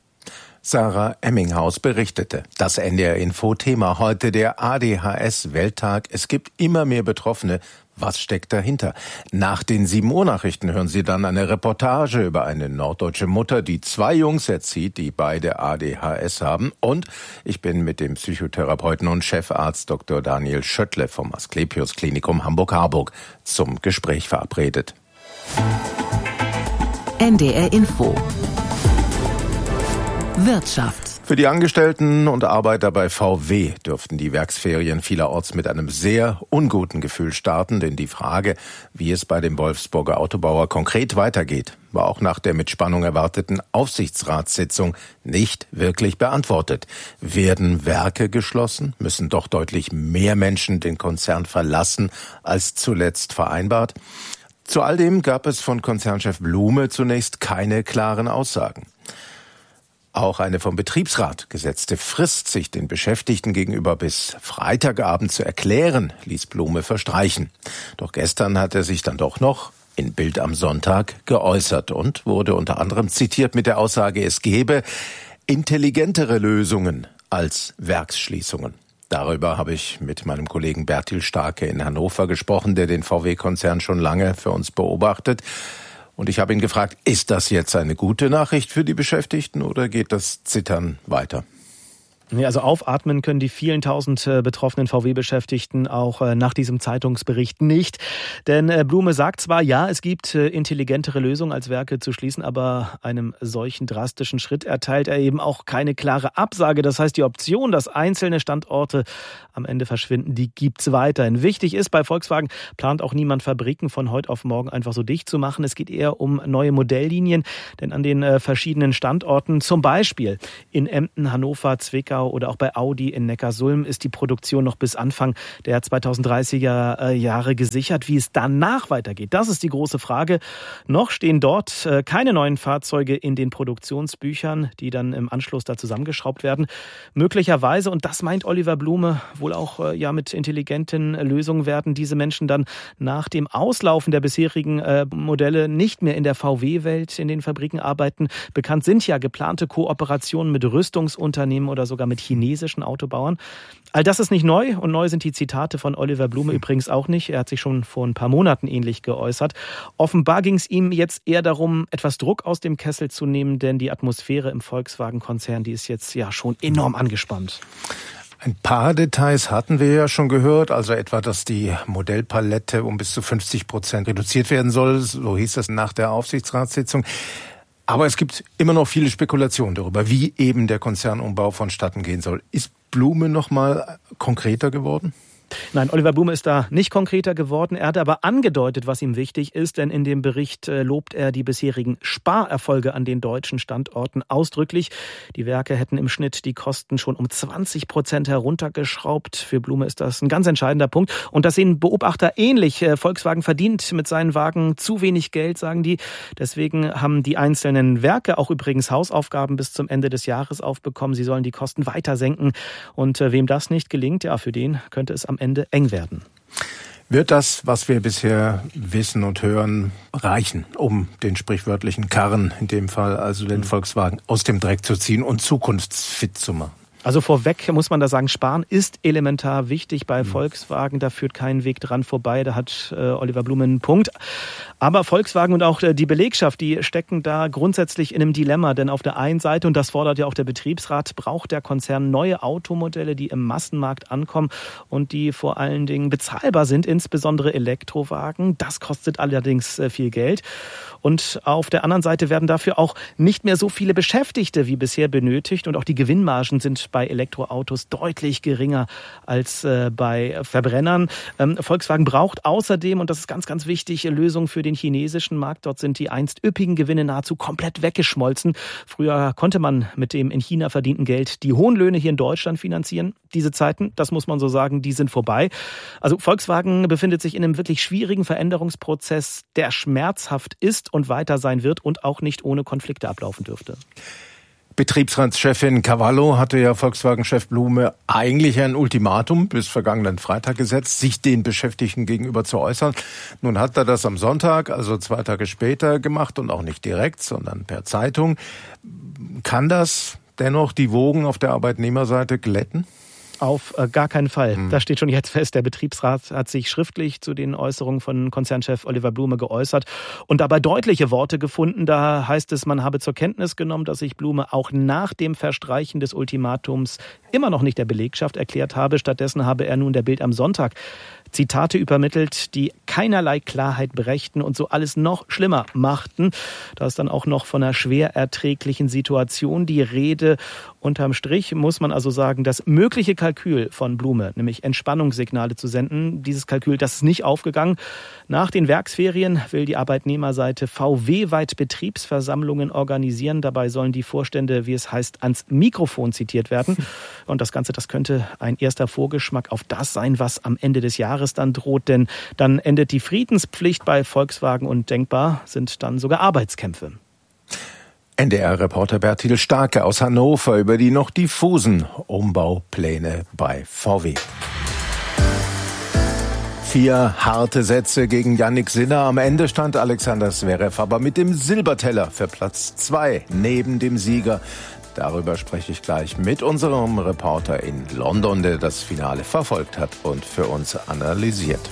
Sarah Emminghaus berichtete. Das NDR-Info-Thema heute, der ADHS-Welttag. Es gibt immer mehr Betroffene. Was steckt dahinter? Nach den 7 Uhr Nachrichten hören Sie dann eine Reportage über eine norddeutsche Mutter, die 2 Jungs erzieht, die beide ADHS haben. Und ich bin mit dem Psychotherapeuten und Chefarzt Dr. Daniel Schöttle vom Asklepios Klinikum Hamburg-Harburg zum Gespräch verabredet. NDR Info. Wirtschaft. Für die Angestellten und Arbeiter bei VW dürften die Werksferien vielerorts mit einem sehr unguten Gefühl starten, denn die Frage, wie es bei dem Wolfsburger Autobauer konkret weitergeht, war auch nach der mit Spannung erwarteten Aufsichtsratssitzung nicht wirklich beantwortet. Werden Werke geschlossen? Müssen doch deutlich mehr Menschen den Konzern verlassen als zuletzt vereinbart? Zu all dem gab es von Konzernchef Blume zunächst keine klaren Aussagen. Auch eine vom Betriebsrat gesetzte Frist, sich den Beschäftigten gegenüber bis Freitagabend zu erklären, ließ Blume verstreichen. Doch gestern hat er sich dann doch noch in Bild am Sonntag geäußert und wurde unter anderem zitiert mit der Aussage, es gebe intelligentere Lösungen als Werksschließungen. Darüber habe ich mit meinem Kollegen Bertil Starke in Hannover gesprochen, der den VW-Konzern schon lange für uns beobachtet. Und ich habe ihn gefragt, ist das jetzt eine gute Nachricht für die Beschäftigten oder geht das Zittern weiter? Ja, also aufatmen können die vielen tausend betroffenen VW-Beschäftigten auch nach diesem Zeitungsbericht nicht. Denn Blume sagt zwar, ja, es gibt intelligentere Lösungen als Werke zu schließen, aber einem solchen drastischen Schritt erteilt er eben auch keine klare Absage. Das heißt, die Option, dass einzelne Standorte am Ende verschwinden, die gibt's weiterhin. Wichtig ist, bei Volkswagen plant auch niemand, Fabriken von heute auf morgen einfach so dicht zu machen. Es geht eher um neue Modelllinien, denn an den verschiedenen Standorten, zum Beispiel in Emden, Hannover, Zwickau oder auch bei Audi in Neckarsulm, ist die Produktion noch bis Anfang der 2030er Jahre gesichert. Wie es danach weitergeht, das ist die große Frage. Noch stehen dort keine neuen Fahrzeuge in den Produktionsbüchern, die dann im Anschluss da zusammengeschraubt werden. Möglicherweise, und das meint Oliver Blume, wohl auch mit intelligenten Lösungen werden diese Menschen dann nach dem Auslaufen der bisherigen Modelle nicht mehr in der VW-Welt in den Fabriken arbeiten. Bekannt sind ja geplante Kooperationen mit Rüstungsunternehmen oder sogar mit chinesischen Autobauern. All das ist nicht neu und neu sind die Zitate von Oliver Blume übrigens auch nicht. Er hat sich schon vor ein paar Monaten ähnlich geäußert. Offenbar ging es ihm jetzt eher darum, etwas Druck aus dem Kessel zu nehmen, denn die Atmosphäre im Volkswagen-Konzern, die ist jetzt ja schon enorm angespannt. Ein paar Details hatten wir ja schon gehört, also etwa, dass die Modellpalette um bis zu 50% reduziert werden soll, so hieß das nach der Aufsichtsratssitzung. Aber es gibt immer noch viele Spekulationen darüber, wie eben der Konzernumbau vonstatten gehen soll. Ist Blume noch mal konkreter geworden? Nein, Oliver Blume ist da nicht konkreter geworden. Er hat aber angedeutet, was ihm wichtig ist, denn in dem Bericht lobt er die bisherigen Sparerfolge an den deutschen Standorten ausdrücklich. Die Werke hätten im Schnitt die Kosten schon um 20% heruntergeschraubt. Für Blume ist das ein ganz entscheidender Punkt. Und das sehen Beobachter ähnlich. Volkswagen verdient mit seinen Wagen zu wenig Geld, sagen die. Deswegen haben die einzelnen Werke auch übrigens Hausaufgaben bis zum Ende des Jahres aufbekommen. Sie sollen die Kosten weiter senken. Und wem das nicht gelingt, ja, für den könnte es am Ende eng werden. Wird das, was wir bisher wissen und hören, reichen, um den sprichwörtlichen Karren, in dem Fall also den Volkswagen, aus dem Dreck zu ziehen und zukunftsfit zu machen? Also vorweg muss man da sagen, Sparen ist elementar wichtig bei Volkswagen. Da führt kein Weg dran vorbei. Da hat Oliver Blume einen Punkt. Aber Volkswagen und auch die Belegschaft, die stecken da grundsätzlich in einem Dilemma. Denn auf der einen Seite, und das fordert ja auch der Betriebsrat, braucht der Konzern neue Automodelle, die im Massenmarkt ankommen und die vor allen Dingen bezahlbar sind, insbesondere Elektrowagen. Das kostet allerdings viel Geld. Und auf der anderen Seite werden dafür auch nicht mehr so viele Beschäftigte wie bisher benötigt. Und auch die Gewinnmargen sind bei Elektroautos deutlich geringer als bei Verbrennern. Volkswagen braucht außerdem, und das ist ganz, ganz wichtig, Lösungen für den chinesischen Markt. Dort sind die einst üppigen Gewinne nahezu komplett weggeschmolzen. Früher konnte man mit dem in China verdienten Geld die hohen Löhne hier in Deutschland finanzieren. Diese Zeiten, das muss man so sagen, die sind vorbei. Also Volkswagen befindet sich in einem wirklich schwierigen Veränderungsprozess, der schmerzhaft ist und weiter sein wird und auch nicht ohne Konflikte ablaufen dürfte. Betriebsratschefin Cavallo hatte ja Volkswagen-Chef Blume eigentlich ein Ultimatum bis vergangenen Freitag gesetzt, sich den Beschäftigten gegenüber zu äußern. Nun hat er das am Sonntag, also 2 Tage später gemacht und auch nicht direkt, sondern per Zeitung. Kann das dennoch die Wogen auf der Arbeitnehmerseite glätten? Auf gar keinen Fall. Da steht schon jetzt fest, der Betriebsrat hat sich schriftlich zu den Äußerungen von Konzernchef Oliver Blume geäußert und dabei deutliche Worte gefunden. Da heißt es, man habe zur Kenntnis genommen, dass sich Blume auch nach dem Verstreichen des Ultimatums immer noch nicht der Belegschaft erklärt habe. Stattdessen habe er nun der Bild am Sonntag Zitate übermittelt, die keinerlei Klarheit brächten und so alles noch schlimmer machten. Da ist dann auch noch von einer schwer erträglichen Situation die Rede. Unterm Strich muss man also sagen, das mögliche Kalkül von Blume, nämlich Entspannungssignale zu senden, dieses Kalkül, das ist nicht aufgegangen. Nach den Werksferien will die Arbeitnehmerseite VW-weit Betriebsversammlungen organisieren. Dabei sollen die Vorstände, wie es heißt, ans Mikrofon zitiert werden. Und das Ganze, das könnte ein erster Vorgeschmack auf das sein, was am Ende des Jahres dann droht. Denn dann endet die Friedenspflicht bei Volkswagen und denkbar sind dann sogar Arbeitskämpfe. NDR-Reporter Bertil Starke aus Hannover über die noch diffusen Umbaupläne bei VW. 4 harte Sätze gegen Jannik Sinner. Am Ende stand Alexander Zverev aber mit dem Silberteller für Platz 2 neben dem Sieger. Darüber spreche ich gleich mit unserem Reporter in London, der das Finale verfolgt hat und für uns analysiert.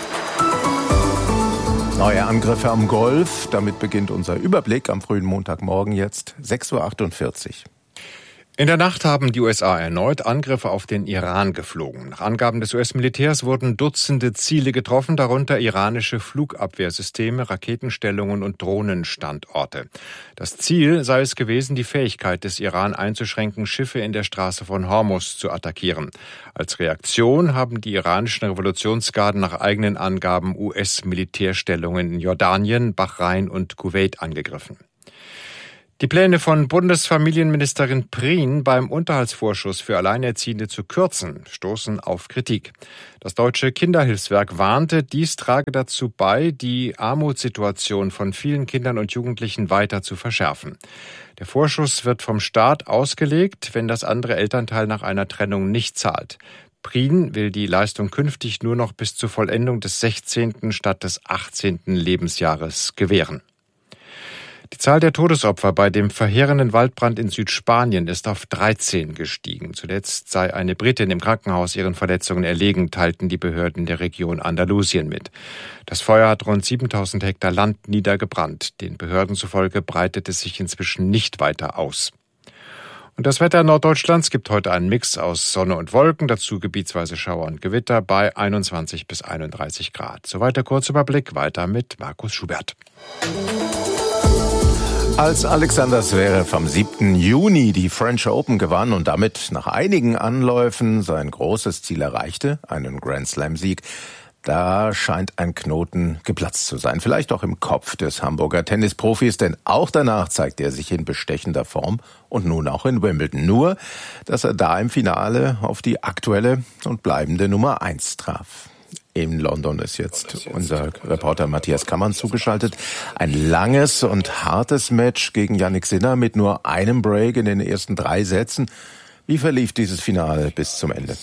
Neue Angriffe am Golf. Damit beginnt unser Überblick am frühen Montagmorgen jetzt 6:48 Uhr. In der Nacht haben die USA erneut Angriffe auf den Iran geflogen. Nach Angaben des US-Militärs wurden Dutzende Ziele getroffen, darunter iranische Flugabwehrsysteme, Raketenstellungen und Drohnenstandorte. Das Ziel sei es gewesen, die Fähigkeit des Iran einzuschränken, Schiffe in der Straße von Hormuz zu attackieren. Als Reaktion haben die iranischen Revolutionsgarden nach eigenen Angaben US-Militärstellungen in Jordanien, Bahrain und Kuwait angegriffen. Die Pläne von Bundesfamilienministerin Prien, beim Unterhaltsvorschuss für Alleinerziehende zu kürzen, stoßen auf Kritik. Das Deutsche Kinderhilfswerk warnte, dies trage dazu bei, die Armutssituation von vielen Kindern und Jugendlichen weiter zu verschärfen. Der Vorschuss wird vom Staat ausgelegt, wenn das andere Elternteil nach einer Trennung nicht zahlt. Prien will die Leistung künftig nur noch bis zur Vollendung des 16. statt des 18. Lebensjahres gewähren. Die Zahl der Todesopfer bei dem verheerenden Waldbrand in Südspanien ist auf 13 gestiegen. Zuletzt sei eine Britin im Krankenhaus ihren Verletzungen erlegen, teilten die Behörden der Region Andalusien mit. Das Feuer hat rund 7000 Hektar Land niedergebrannt. Den Behörden zufolge breitet es sich inzwischen nicht weiter aus. Und das Wetter Norddeutschlands gibt heute einen Mix aus Sonne und Wolken, dazu gebietsweise Schauer und Gewitter bei 21 bis 31 Grad. Soweit der Kurzüberblick, weiter mit Markus Schubert. Als Alexander Zverev am 7. Juni die French Open gewann und damit nach einigen Anläufen sein großes Ziel erreichte, einen Grand-Slam-Sieg, da scheint ein Knoten geplatzt zu sein. Vielleicht auch im Kopf des Hamburger Tennisprofis, denn auch danach zeigt er sich in bestechender Form und nun auch in Wimbledon. Nur, dass er da im Finale auf die aktuelle und bleibende Nummer 1 traf. In London ist jetzt unser Reporter Matthias Kammann zugeschaltet. Ein langes und hartes Match gegen Jannik Sinner mit nur einem Break in den ersten 3 Sätzen. Wie verlief dieses Finale bis zum Ende?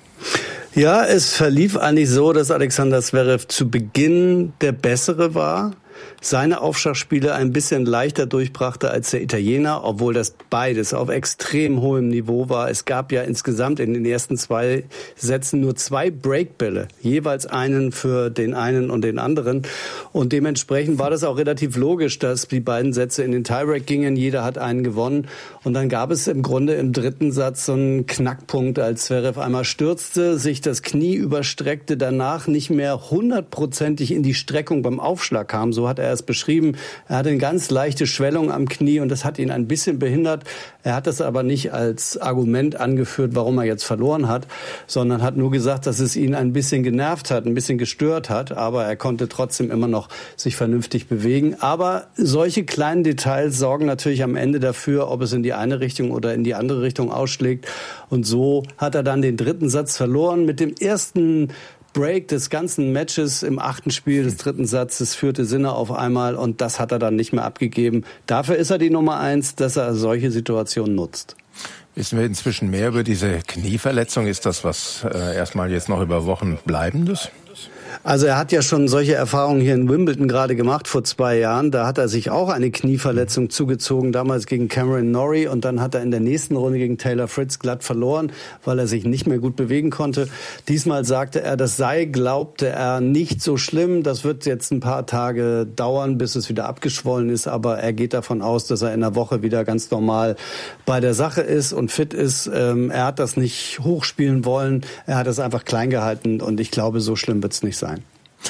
Ja, es verlief eigentlich so, dass Alexander Zverev zu Beginn der Bessere war, seine Aufschlagspiele ein bisschen leichter durchbrachte als der Italiener, obwohl das beides auf extrem hohem Niveau war. Es gab ja insgesamt in den ersten 2 Sätzen nur 2 Breakbälle, jeweils einen für den einen und den anderen. Und dementsprechend war das auch relativ logisch, dass die beiden Sätze in den Tiebreak gingen. Jeder hat einen gewonnen. Und dann gab es im Grunde im 3. Satz so einen Knackpunkt, als Zverev einmal stürzte, sich das Knie überstreckte, danach nicht mehr 100%ig in die Streckung beim Aufschlag kam. So hat er es beschrieben. Er hatte eine ganz leichte Schwellung am Knie und das hat ihn ein bisschen behindert. Er hat das aber nicht als Argument angeführt, warum er jetzt verloren hat, sondern hat nur gesagt, dass es ihn ein bisschen genervt hat, ein bisschen gestört hat, aber er konnte trotzdem immer noch sich vernünftig bewegen. Aber solche kleinen Details sorgen natürlich am Ende dafür, ob es in die eine Richtung oder in die andere Richtung ausschlägt. Und so hat er dann den 3. Satz verloren. Mit dem ersten Break des ganzen Matches im 8. Spiel des 3. Satzes führte Sinner auf einmal und das hat er dann nicht mehr abgegeben. Dafür ist er die Nummer 1, dass er solche Situationen nutzt. Wissen wir inzwischen mehr über diese Knieverletzung? Ist das was erstmal jetzt noch über Wochen Bleibendes? Also er hat ja schon solche Erfahrungen hier in Wimbledon gerade gemacht vor 2 Jahren. Da hat er sich auch eine Knieverletzung zugezogen, damals gegen Cameron Norrie. Und dann hat er in der nächsten Runde gegen Taylor Fritz glatt verloren, weil er sich nicht mehr gut bewegen konnte. Diesmal sagte er, das sei, glaubte er, nicht so schlimm. Das wird jetzt ein paar Tage dauern, bis es wieder abgeschwollen ist. Aber er geht davon aus, dass er in einer Woche wieder ganz normal bei der Sache ist und fit ist. Er hat das nicht hochspielen wollen. Er hat es einfach klein gehalten. Und ich glaube, so schlimm wird es nicht sein.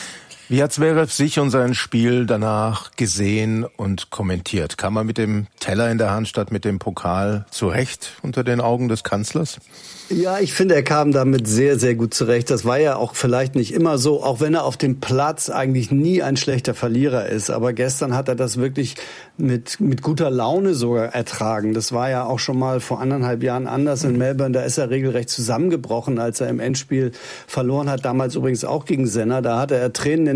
Wie hat Zverev sich und sein Spiel danach gesehen und kommentiert? Kam er mit dem Teller in der Hand statt mit dem Pokal zurecht unter den Augen des Kanzlers? Ja, ich finde, er kam damit sehr, sehr gut zurecht. Das war ja auch vielleicht nicht immer so, auch wenn er auf dem Platz eigentlich nie ein schlechter Verlierer ist. Aber gestern hat er das wirklich mit guter Laune sogar ertragen. Das war ja auch schon mal vor 1,5 Jahren anders in Melbourne. Da ist er regelrecht zusammengebrochen, als er im Endspiel verloren hat. Damals übrigens auch gegen Senna. Da hatte er Tränen in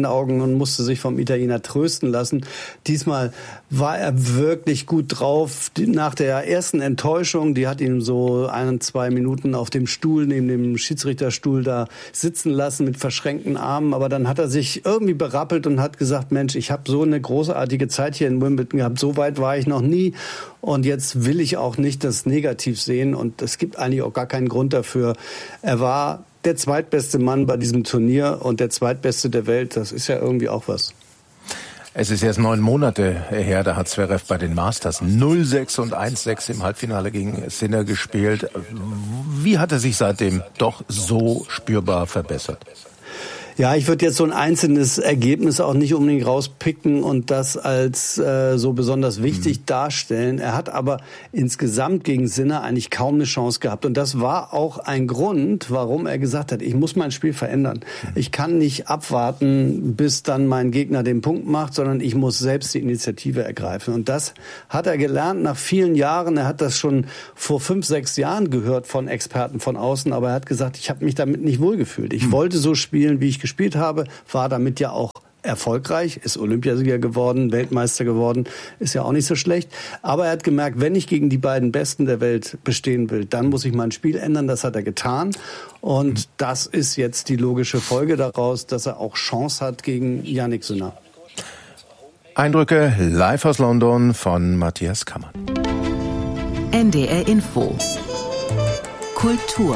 den Augen und musste sich vom Italiener trösten lassen. Diesmal war er wirklich gut drauf. Nach der ersten Enttäuschung, die hat ihn so 1-2 Minuten auf dem Stuhl, neben dem Schiedsrichterstuhl da sitzen lassen mit verschränkten Armen. Aber dann hat er sich irgendwie berappelt und hat gesagt, Mensch, ich habe so eine großartige Zeit hier in Wimbledon gehabt. So weit war ich noch nie. Und jetzt will ich auch nicht das negativ sehen. Und es gibt eigentlich auch gar keinen Grund dafür. Er war der zweitbeste Mann bei diesem Turnier und der zweitbeste der Welt. Das ist ja irgendwie auch was. Es ist erst 9 Monate her, da hat Zverev bei den Masters 0-6 und 1-6 im Halbfinale gegen Sinner gespielt. Wie hat er sich seitdem doch so spürbar verbessert? Ja, ich würde jetzt so ein einzelnes Ergebnis auch nicht unbedingt rauspicken und das als so besonders wichtig darstellen. Er hat aber insgesamt gegen Sinner eigentlich kaum eine Chance gehabt. Und das war auch ein Grund, warum er gesagt hat, ich muss mein Spiel verändern. Ich kann nicht abwarten, bis dann mein Gegner den Punkt macht, sondern ich muss selbst die Initiative ergreifen. Und das hat er gelernt nach vielen Jahren. Er hat das schon vor 5-6 Jahren gehört von Experten von außen. Aber er hat gesagt, ich habe mich damit nicht wohlgefühlt. Ich wollte so spielen, wie ich gespielt habe, war damit ja auch erfolgreich, ist Olympiasieger geworden, Weltmeister geworden, ist ja auch nicht so schlecht. Aber er hat gemerkt, wenn ich gegen die beiden Besten der Welt bestehen will, dann muss ich mein Spiel ändern. Das hat er getan. Und das ist jetzt die logische Folge daraus, dass er auch Chance hat gegen Jannik Sinner. Eindrücke live aus London von Matthias Kammer. NDR Info. Kultur.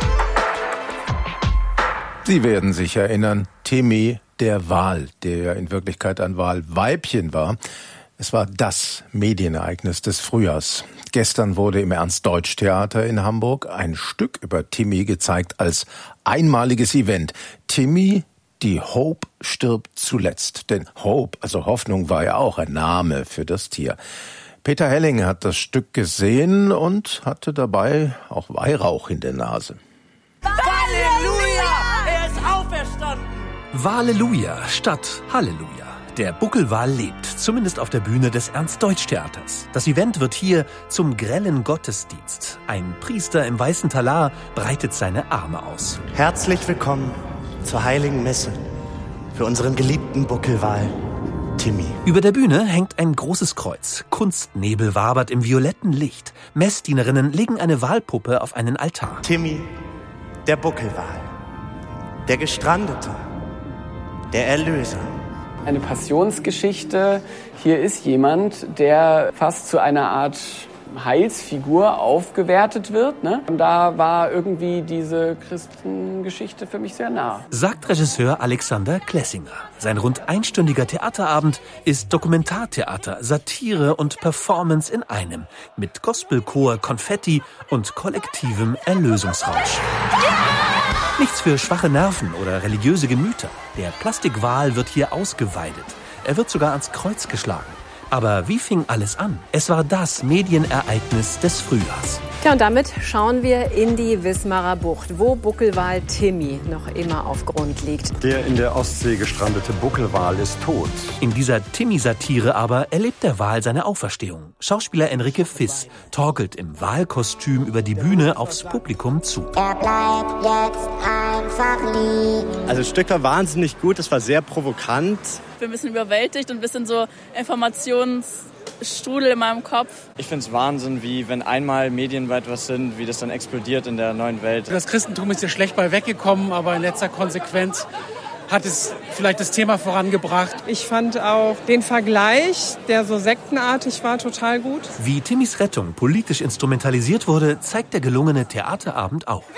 Sie werden sich erinnern, Timmy der Wal, der ja in Wirklichkeit ein Walweibchen war. Es war das Medienereignis des Frühjahrs. Gestern wurde im Ernst-Deutsch-Theater in Hamburg ein Stück über Timmy gezeigt als einmaliges Event. Timmy, die Hope stirbt zuletzt. Denn Hope, also Hoffnung, war ja auch ein Name für das Tier. Peter Helling hat das Stück gesehen und hatte dabei auch Weihrauch in der Nase. Halleluja statt Halleluja. Der Buckelwal lebt, zumindest auf der Bühne des Ernst-Deutsch-Theaters. Das Event wird hier zum grellen Gottesdienst. Ein Priester im weißen Talar breitet seine Arme aus. Herzlich willkommen zur Heiligen Messe für unseren geliebten Buckelwal, Timmy. Über der Bühne hängt ein großes Kreuz. Kunstnebel wabert im violetten Licht. Messdienerinnen legen eine Walpuppe auf einen Altar. Timmy, der Buckelwal, der Gestrandete, der Erlöser. Eine Passionsgeschichte. Hier ist jemand, der fast zu einer Art Heilsfigur aufgewertet wird. Ne? Und da war irgendwie diese Christengeschichte für mich sehr nah. Sagt Regisseur Alexander Klessinger. Sein rund einstündiger Theaterabend ist Dokumentartheater, Satire und Performance in einem. Mit Gospelchor, Konfetti und kollektivem Erlösungsrausch. Nichts für schwache Nerven oder religiöse Gemüter. Der Plastikwal wird hier ausgeweidet. Er wird sogar ans Kreuz geschlagen. Aber wie fing alles an? Es war das Medienereignis des Frühjahrs. Tja, und damit schauen wir in die Wismarer Bucht, wo Buckelwal Timmy noch immer auf Grund liegt. Der in der Ostsee gestrandete Buckelwal ist tot. In dieser Timmy-Satire aber erlebt der Wal seine Auferstehung. Schauspieler Enrique Fiss torkelt im Walkostüm über die Bühne aufs Publikum zu. Er bleibt jetzt einfach liegen. Also das Stück war wahnsinnig gut, es war sehr provokant. Ich bin ein bisschen überwältigt und ein bisschen so Informationsstrudel in meinem Kopf. Ich finde es Wahnsinn, wie wenn einmal medienweit was sind, wie das dann explodiert in der neuen Welt. Das Christentum ist ja schlecht bei weggekommen, aber in letzter Konsequenz hat es vielleicht das Thema vorangebracht. Ich fand auch den Vergleich, der so sektenartig war, total gut. Wie Timmys Rettung politisch instrumentalisiert wurde, zeigt der gelungene Theaterabend auch.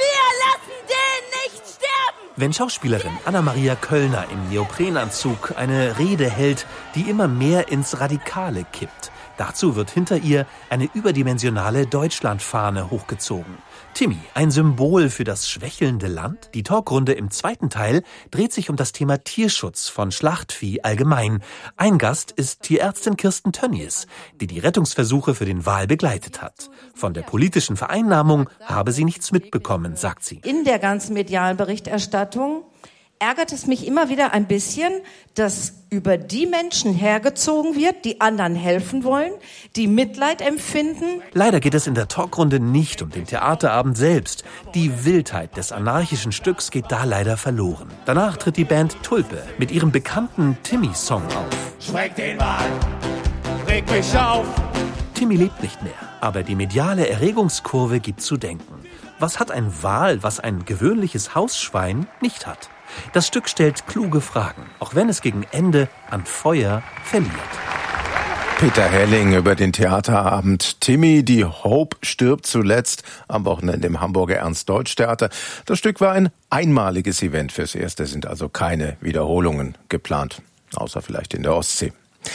Wenn Schauspielerin Anna-Maria Köllner im Neoprenanzug eine Rede hält, die immer mehr ins Radikale kippt. Dazu wird hinter ihr eine überdimensionale Deutschlandfahne hochgezogen. Timmy, ein Symbol für das schwächelnde Land? Die Talkrunde im zweiten Teil dreht sich um das Thema Tierschutz von Schlachtvieh allgemein. Ein Gast ist Tierärztin Kirsten Tönnies, die die Rettungsversuche für den Wal begleitet hat. Von der politischen Vereinnahmung habe sie nichts mitbekommen, sagt sie. In der ganzen medialen Berichterstattung ärgert es mich immer wieder ein bisschen, dass über die Menschen hergezogen wird, die anderen helfen wollen, die Mitleid empfinden. Leider geht es in der Talkrunde nicht um den Theaterabend selbst. Die Wildheit des anarchischen Stücks geht da leider verloren. Danach tritt die Band Tulpe mit ihrem bekannten Timmy-Song auf. Schreck den Wal, reg mich auf. Timmy lebt nicht mehr, aber die mediale Erregungskurve gibt zu denken. Was hat ein Wal, was ein gewöhnliches Hausschwein nicht hat? Das Stück stellt kluge Fragen, auch wenn es gegen Ende an Feuer verliert. Peter Helling über den Theaterabend Timmy, die Hope stirbt zuletzt am Wochenende im Hamburger Ernst-Deutsch-Theater. Das Stück war ein einmaliges Event. Fürs Erste sind also keine Wiederholungen geplant, außer vielleicht in der Ostsee.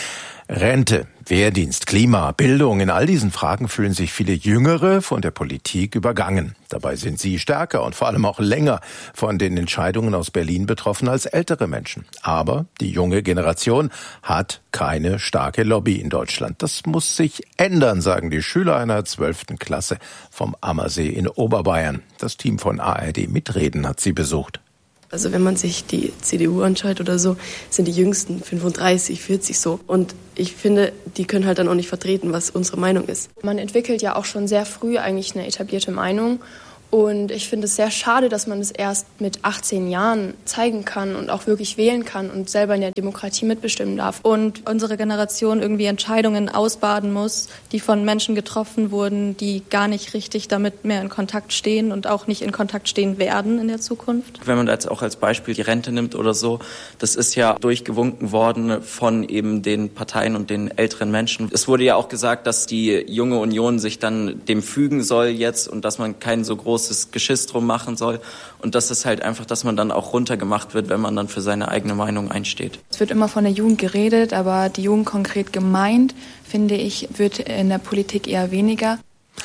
Rente, Wehrdienst, Klima, Bildung, in all diesen Fragen fühlen sich viele Jüngere von der Politik übergangen. Dabei sind sie stärker und vor allem auch länger von den Entscheidungen aus Berlin betroffen als ältere Menschen. Aber die junge Generation hat keine starke Lobby in Deutschland. Das muss sich ändern, sagen die Schüler einer 12. Klasse vom Ammersee in Oberbayern. Das Team von ARD Mitreden hat sie besucht. Also wenn man sich die CDU anschaut oder so, sind die Jüngsten 35, 40 so. Und ich finde, die können halt dann auch nicht vertreten, was unsere Meinung ist. Man entwickelt ja auch schon sehr früh eigentlich eine etablierte Meinung. Und ich finde es sehr schade, dass man es erst mit 18 Jahren zeigen kann und auch wirklich wählen kann und selber in der Demokratie mitbestimmen darf. Und unsere Generation irgendwie Entscheidungen ausbaden muss, die von Menschen getroffen wurden, die gar nicht richtig damit mehr in Kontakt stehen und auch nicht in Kontakt stehen werden in der Zukunft. Wenn man jetzt auch als Beispiel die Rente nimmt oder so, das ist ja durchgewunken worden von eben den Parteien und den älteren Menschen. Es wurde ja auch gesagt, dass die junge Union sich dann dem fügen soll jetzt und dass man kein so großes Geschiss drum machen soll. Und das ist halt einfach, dass man dann auch runtergemacht wird, wenn man dann für seine eigene Meinung einsteht. Es wird immer von der Jugend geredet, aber die Jugend konkret gemeint, finde ich, wird in der Politik eher weniger.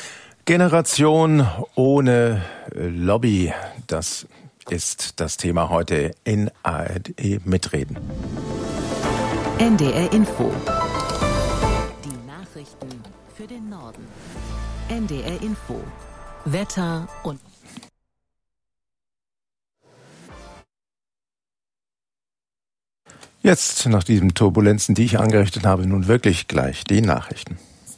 Generation ohne Lobby, das ist das Thema heute in ARD Mitreden. NDR Info. Die Nachrichten für den Norden. NDR Info. Wetter und jetzt, nach diesen Turbulenzen, die ich angerichtet habe, nun wirklich gleich die Nachrichten.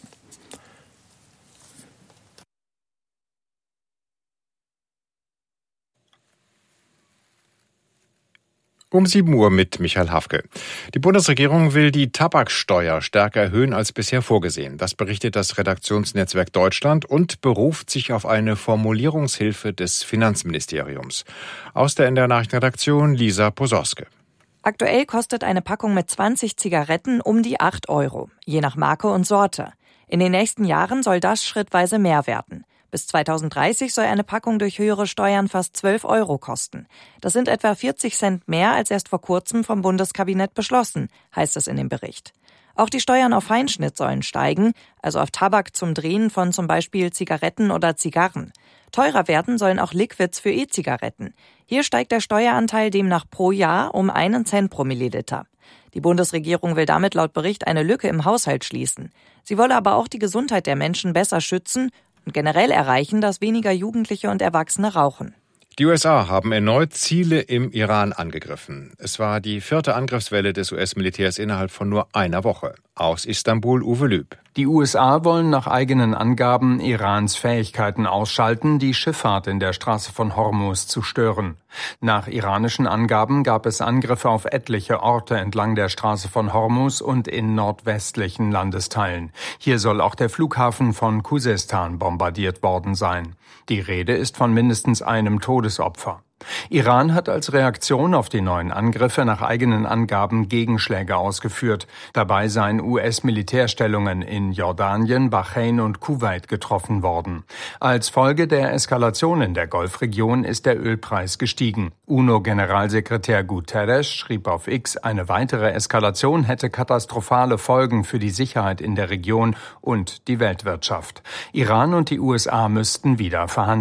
Um 7 Uhr mit Michael Hafke. Die Bundesregierung will die Tabaksteuer stärker erhöhen als bisher vorgesehen. Das berichtet das Redaktionsnetzwerk Deutschland und beruft sich auf eine Formulierungshilfe des Finanzministeriums. Aus der NDR Nachrichtenredaktion Lisa Posorske. Aktuell kostet eine Packung mit 20 Zigaretten um die 8 €, je nach Marke und Sorte. In den nächsten Jahren soll das schrittweise mehr werden. Bis 2030 soll eine Packung durch höhere Steuern fast 12 € kosten. Das sind etwa 40 Cent mehr als erst vor kurzem vom Bundeskabinett beschlossen, heißt es in dem Bericht. Auch die Steuern auf Feinschnitt sollen steigen, also auf Tabak zum Drehen von zum Beispiel Zigaretten oder Zigarren. Teurer werden sollen auch Liquids für E-Zigaretten. Hier steigt der Steueranteil demnach pro Jahr um 1 Cent pro Milliliter. Die Bundesregierung will damit laut Bericht eine Lücke im Haushalt schließen. Sie wolle aber auch die Gesundheit der Menschen besser schützen und generell erreichen, dass weniger Jugendliche und Erwachsene rauchen. Die USA haben erneut Ziele im Iran angegriffen. Es war die 4. Angriffswelle des US-Militärs innerhalb von nur einer Woche. Aus Istanbul, Uwe Lüb. Die USA wollen nach eigenen Angaben Irans Fähigkeiten ausschalten, die Schifffahrt in der Straße von Hormuz zu stören. Nach iranischen Angaben gab es Angriffe auf etliche Orte entlang der Straße von Hormuz und in nordwestlichen Landesteilen. Hier soll auch der Flughafen von Khuzestan bombardiert worden sein. Die Rede ist von mindestens einem Todesopfer. Iran hat als Reaktion auf die neuen Angriffe nach eigenen Angaben Gegenschläge ausgeführt. Dabei seien US-Militärstellungen in Jordanien, Bahrain und Kuwait getroffen worden. Als Folge der Eskalation in der Golfregion ist der Ölpreis gestiegen. UNO-Generalsekretär Guterres schrieb auf X, eine weitere Eskalation hätte katastrophale Folgen für die Sicherheit in der Region und die Weltwirtschaft. Iran und die USA müssten wieder verhandeln.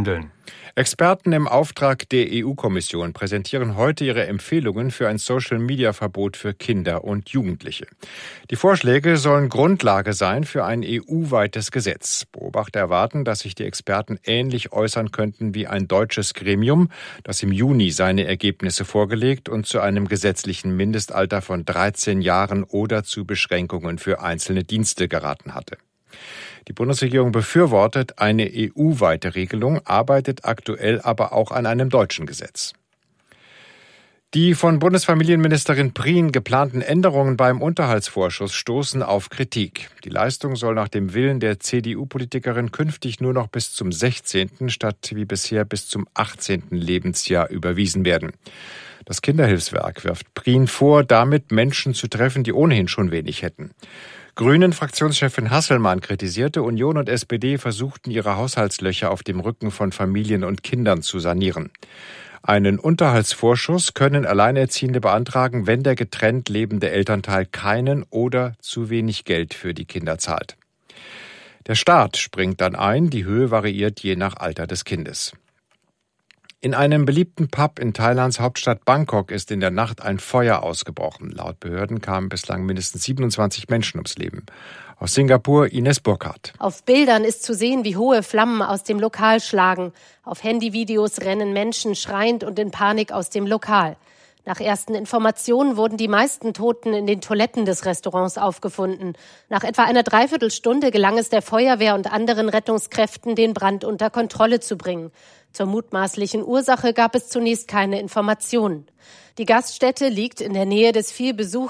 Experten im Auftrag der EU-Kommission präsentieren heute ihre Empfehlungen für ein Social-Media-Verbot für Kinder und Jugendliche. Die Vorschläge sollen Grundlage sein für ein EU-weites Gesetz. Beobachter erwarten, dass sich die Experten ähnlich äußern könnten wie ein deutsches Gremium, das im Juni seine Ergebnisse vorgelegt und zu einem gesetzlichen Mindestalter von 13 Jahren oder zu Beschränkungen für einzelne Dienste geraten hatte. Die Bundesregierung befürwortet eine EU-weite Regelung, arbeitet aktuell aber auch an einem deutschen Gesetz. Die von Bundesfamilienministerin Prien geplanten Änderungen beim Unterhaltsvorschuss stoßen auf Kritik. Die Leistung soll nach dem Willen der CDU-Politikerin künftig nur noch bis zum 16. statt wie bisher bis zum 18. Lebensjahr überwiesen werden. Das Kinderhilfswerk wirft Prien vor, damit Menschen zu treffen, die ohnehin schon wenig hätten. Grünen-Fraktionschefin Hasselmann kritisierte, Union und SPD versuchten ihre Haushaltslöcher auf dem Rücken von Familien und Kindern zu sanieren. Einen Unterhaltsvorschuss können Alleinerziehende beantragen, wenn der getrennt lebende Elternteil keinen oder zu wenig Geld für die Kinder zahlt. Der Staat springt dann ein, die Höhe variiert je nach Alter des Kindes. In einem beliebten Pub in Thailands Hauptstadt Bangkok ist in der Nacht ein Feuer ausgebrochen. Laut Behörden kamen bislang mindestens 27 Menschen ums Leben. Aus Singapur Ines Burkhardt. Auf Bildern ist zu sehen, wie hohe Flammen aus dem Lokal schlagen. Auf Handyvideos rennen Menschen schreiend und in Panik aus dem Lokal. Nach ersten Informationen wurden die meisten Toten in den Toiletten des Restaurants aufgefunden. Nach etwa einer Dreiviertelstunde gelang es der Feuerwehr und anderen Rettungskräften, den Brand unter Kontrolle zu bringen. Zur mutmaßlichen Ursache gab es zunächst keine Informationen. Die Gaststätte liegt in der Nähe des vielbesuchten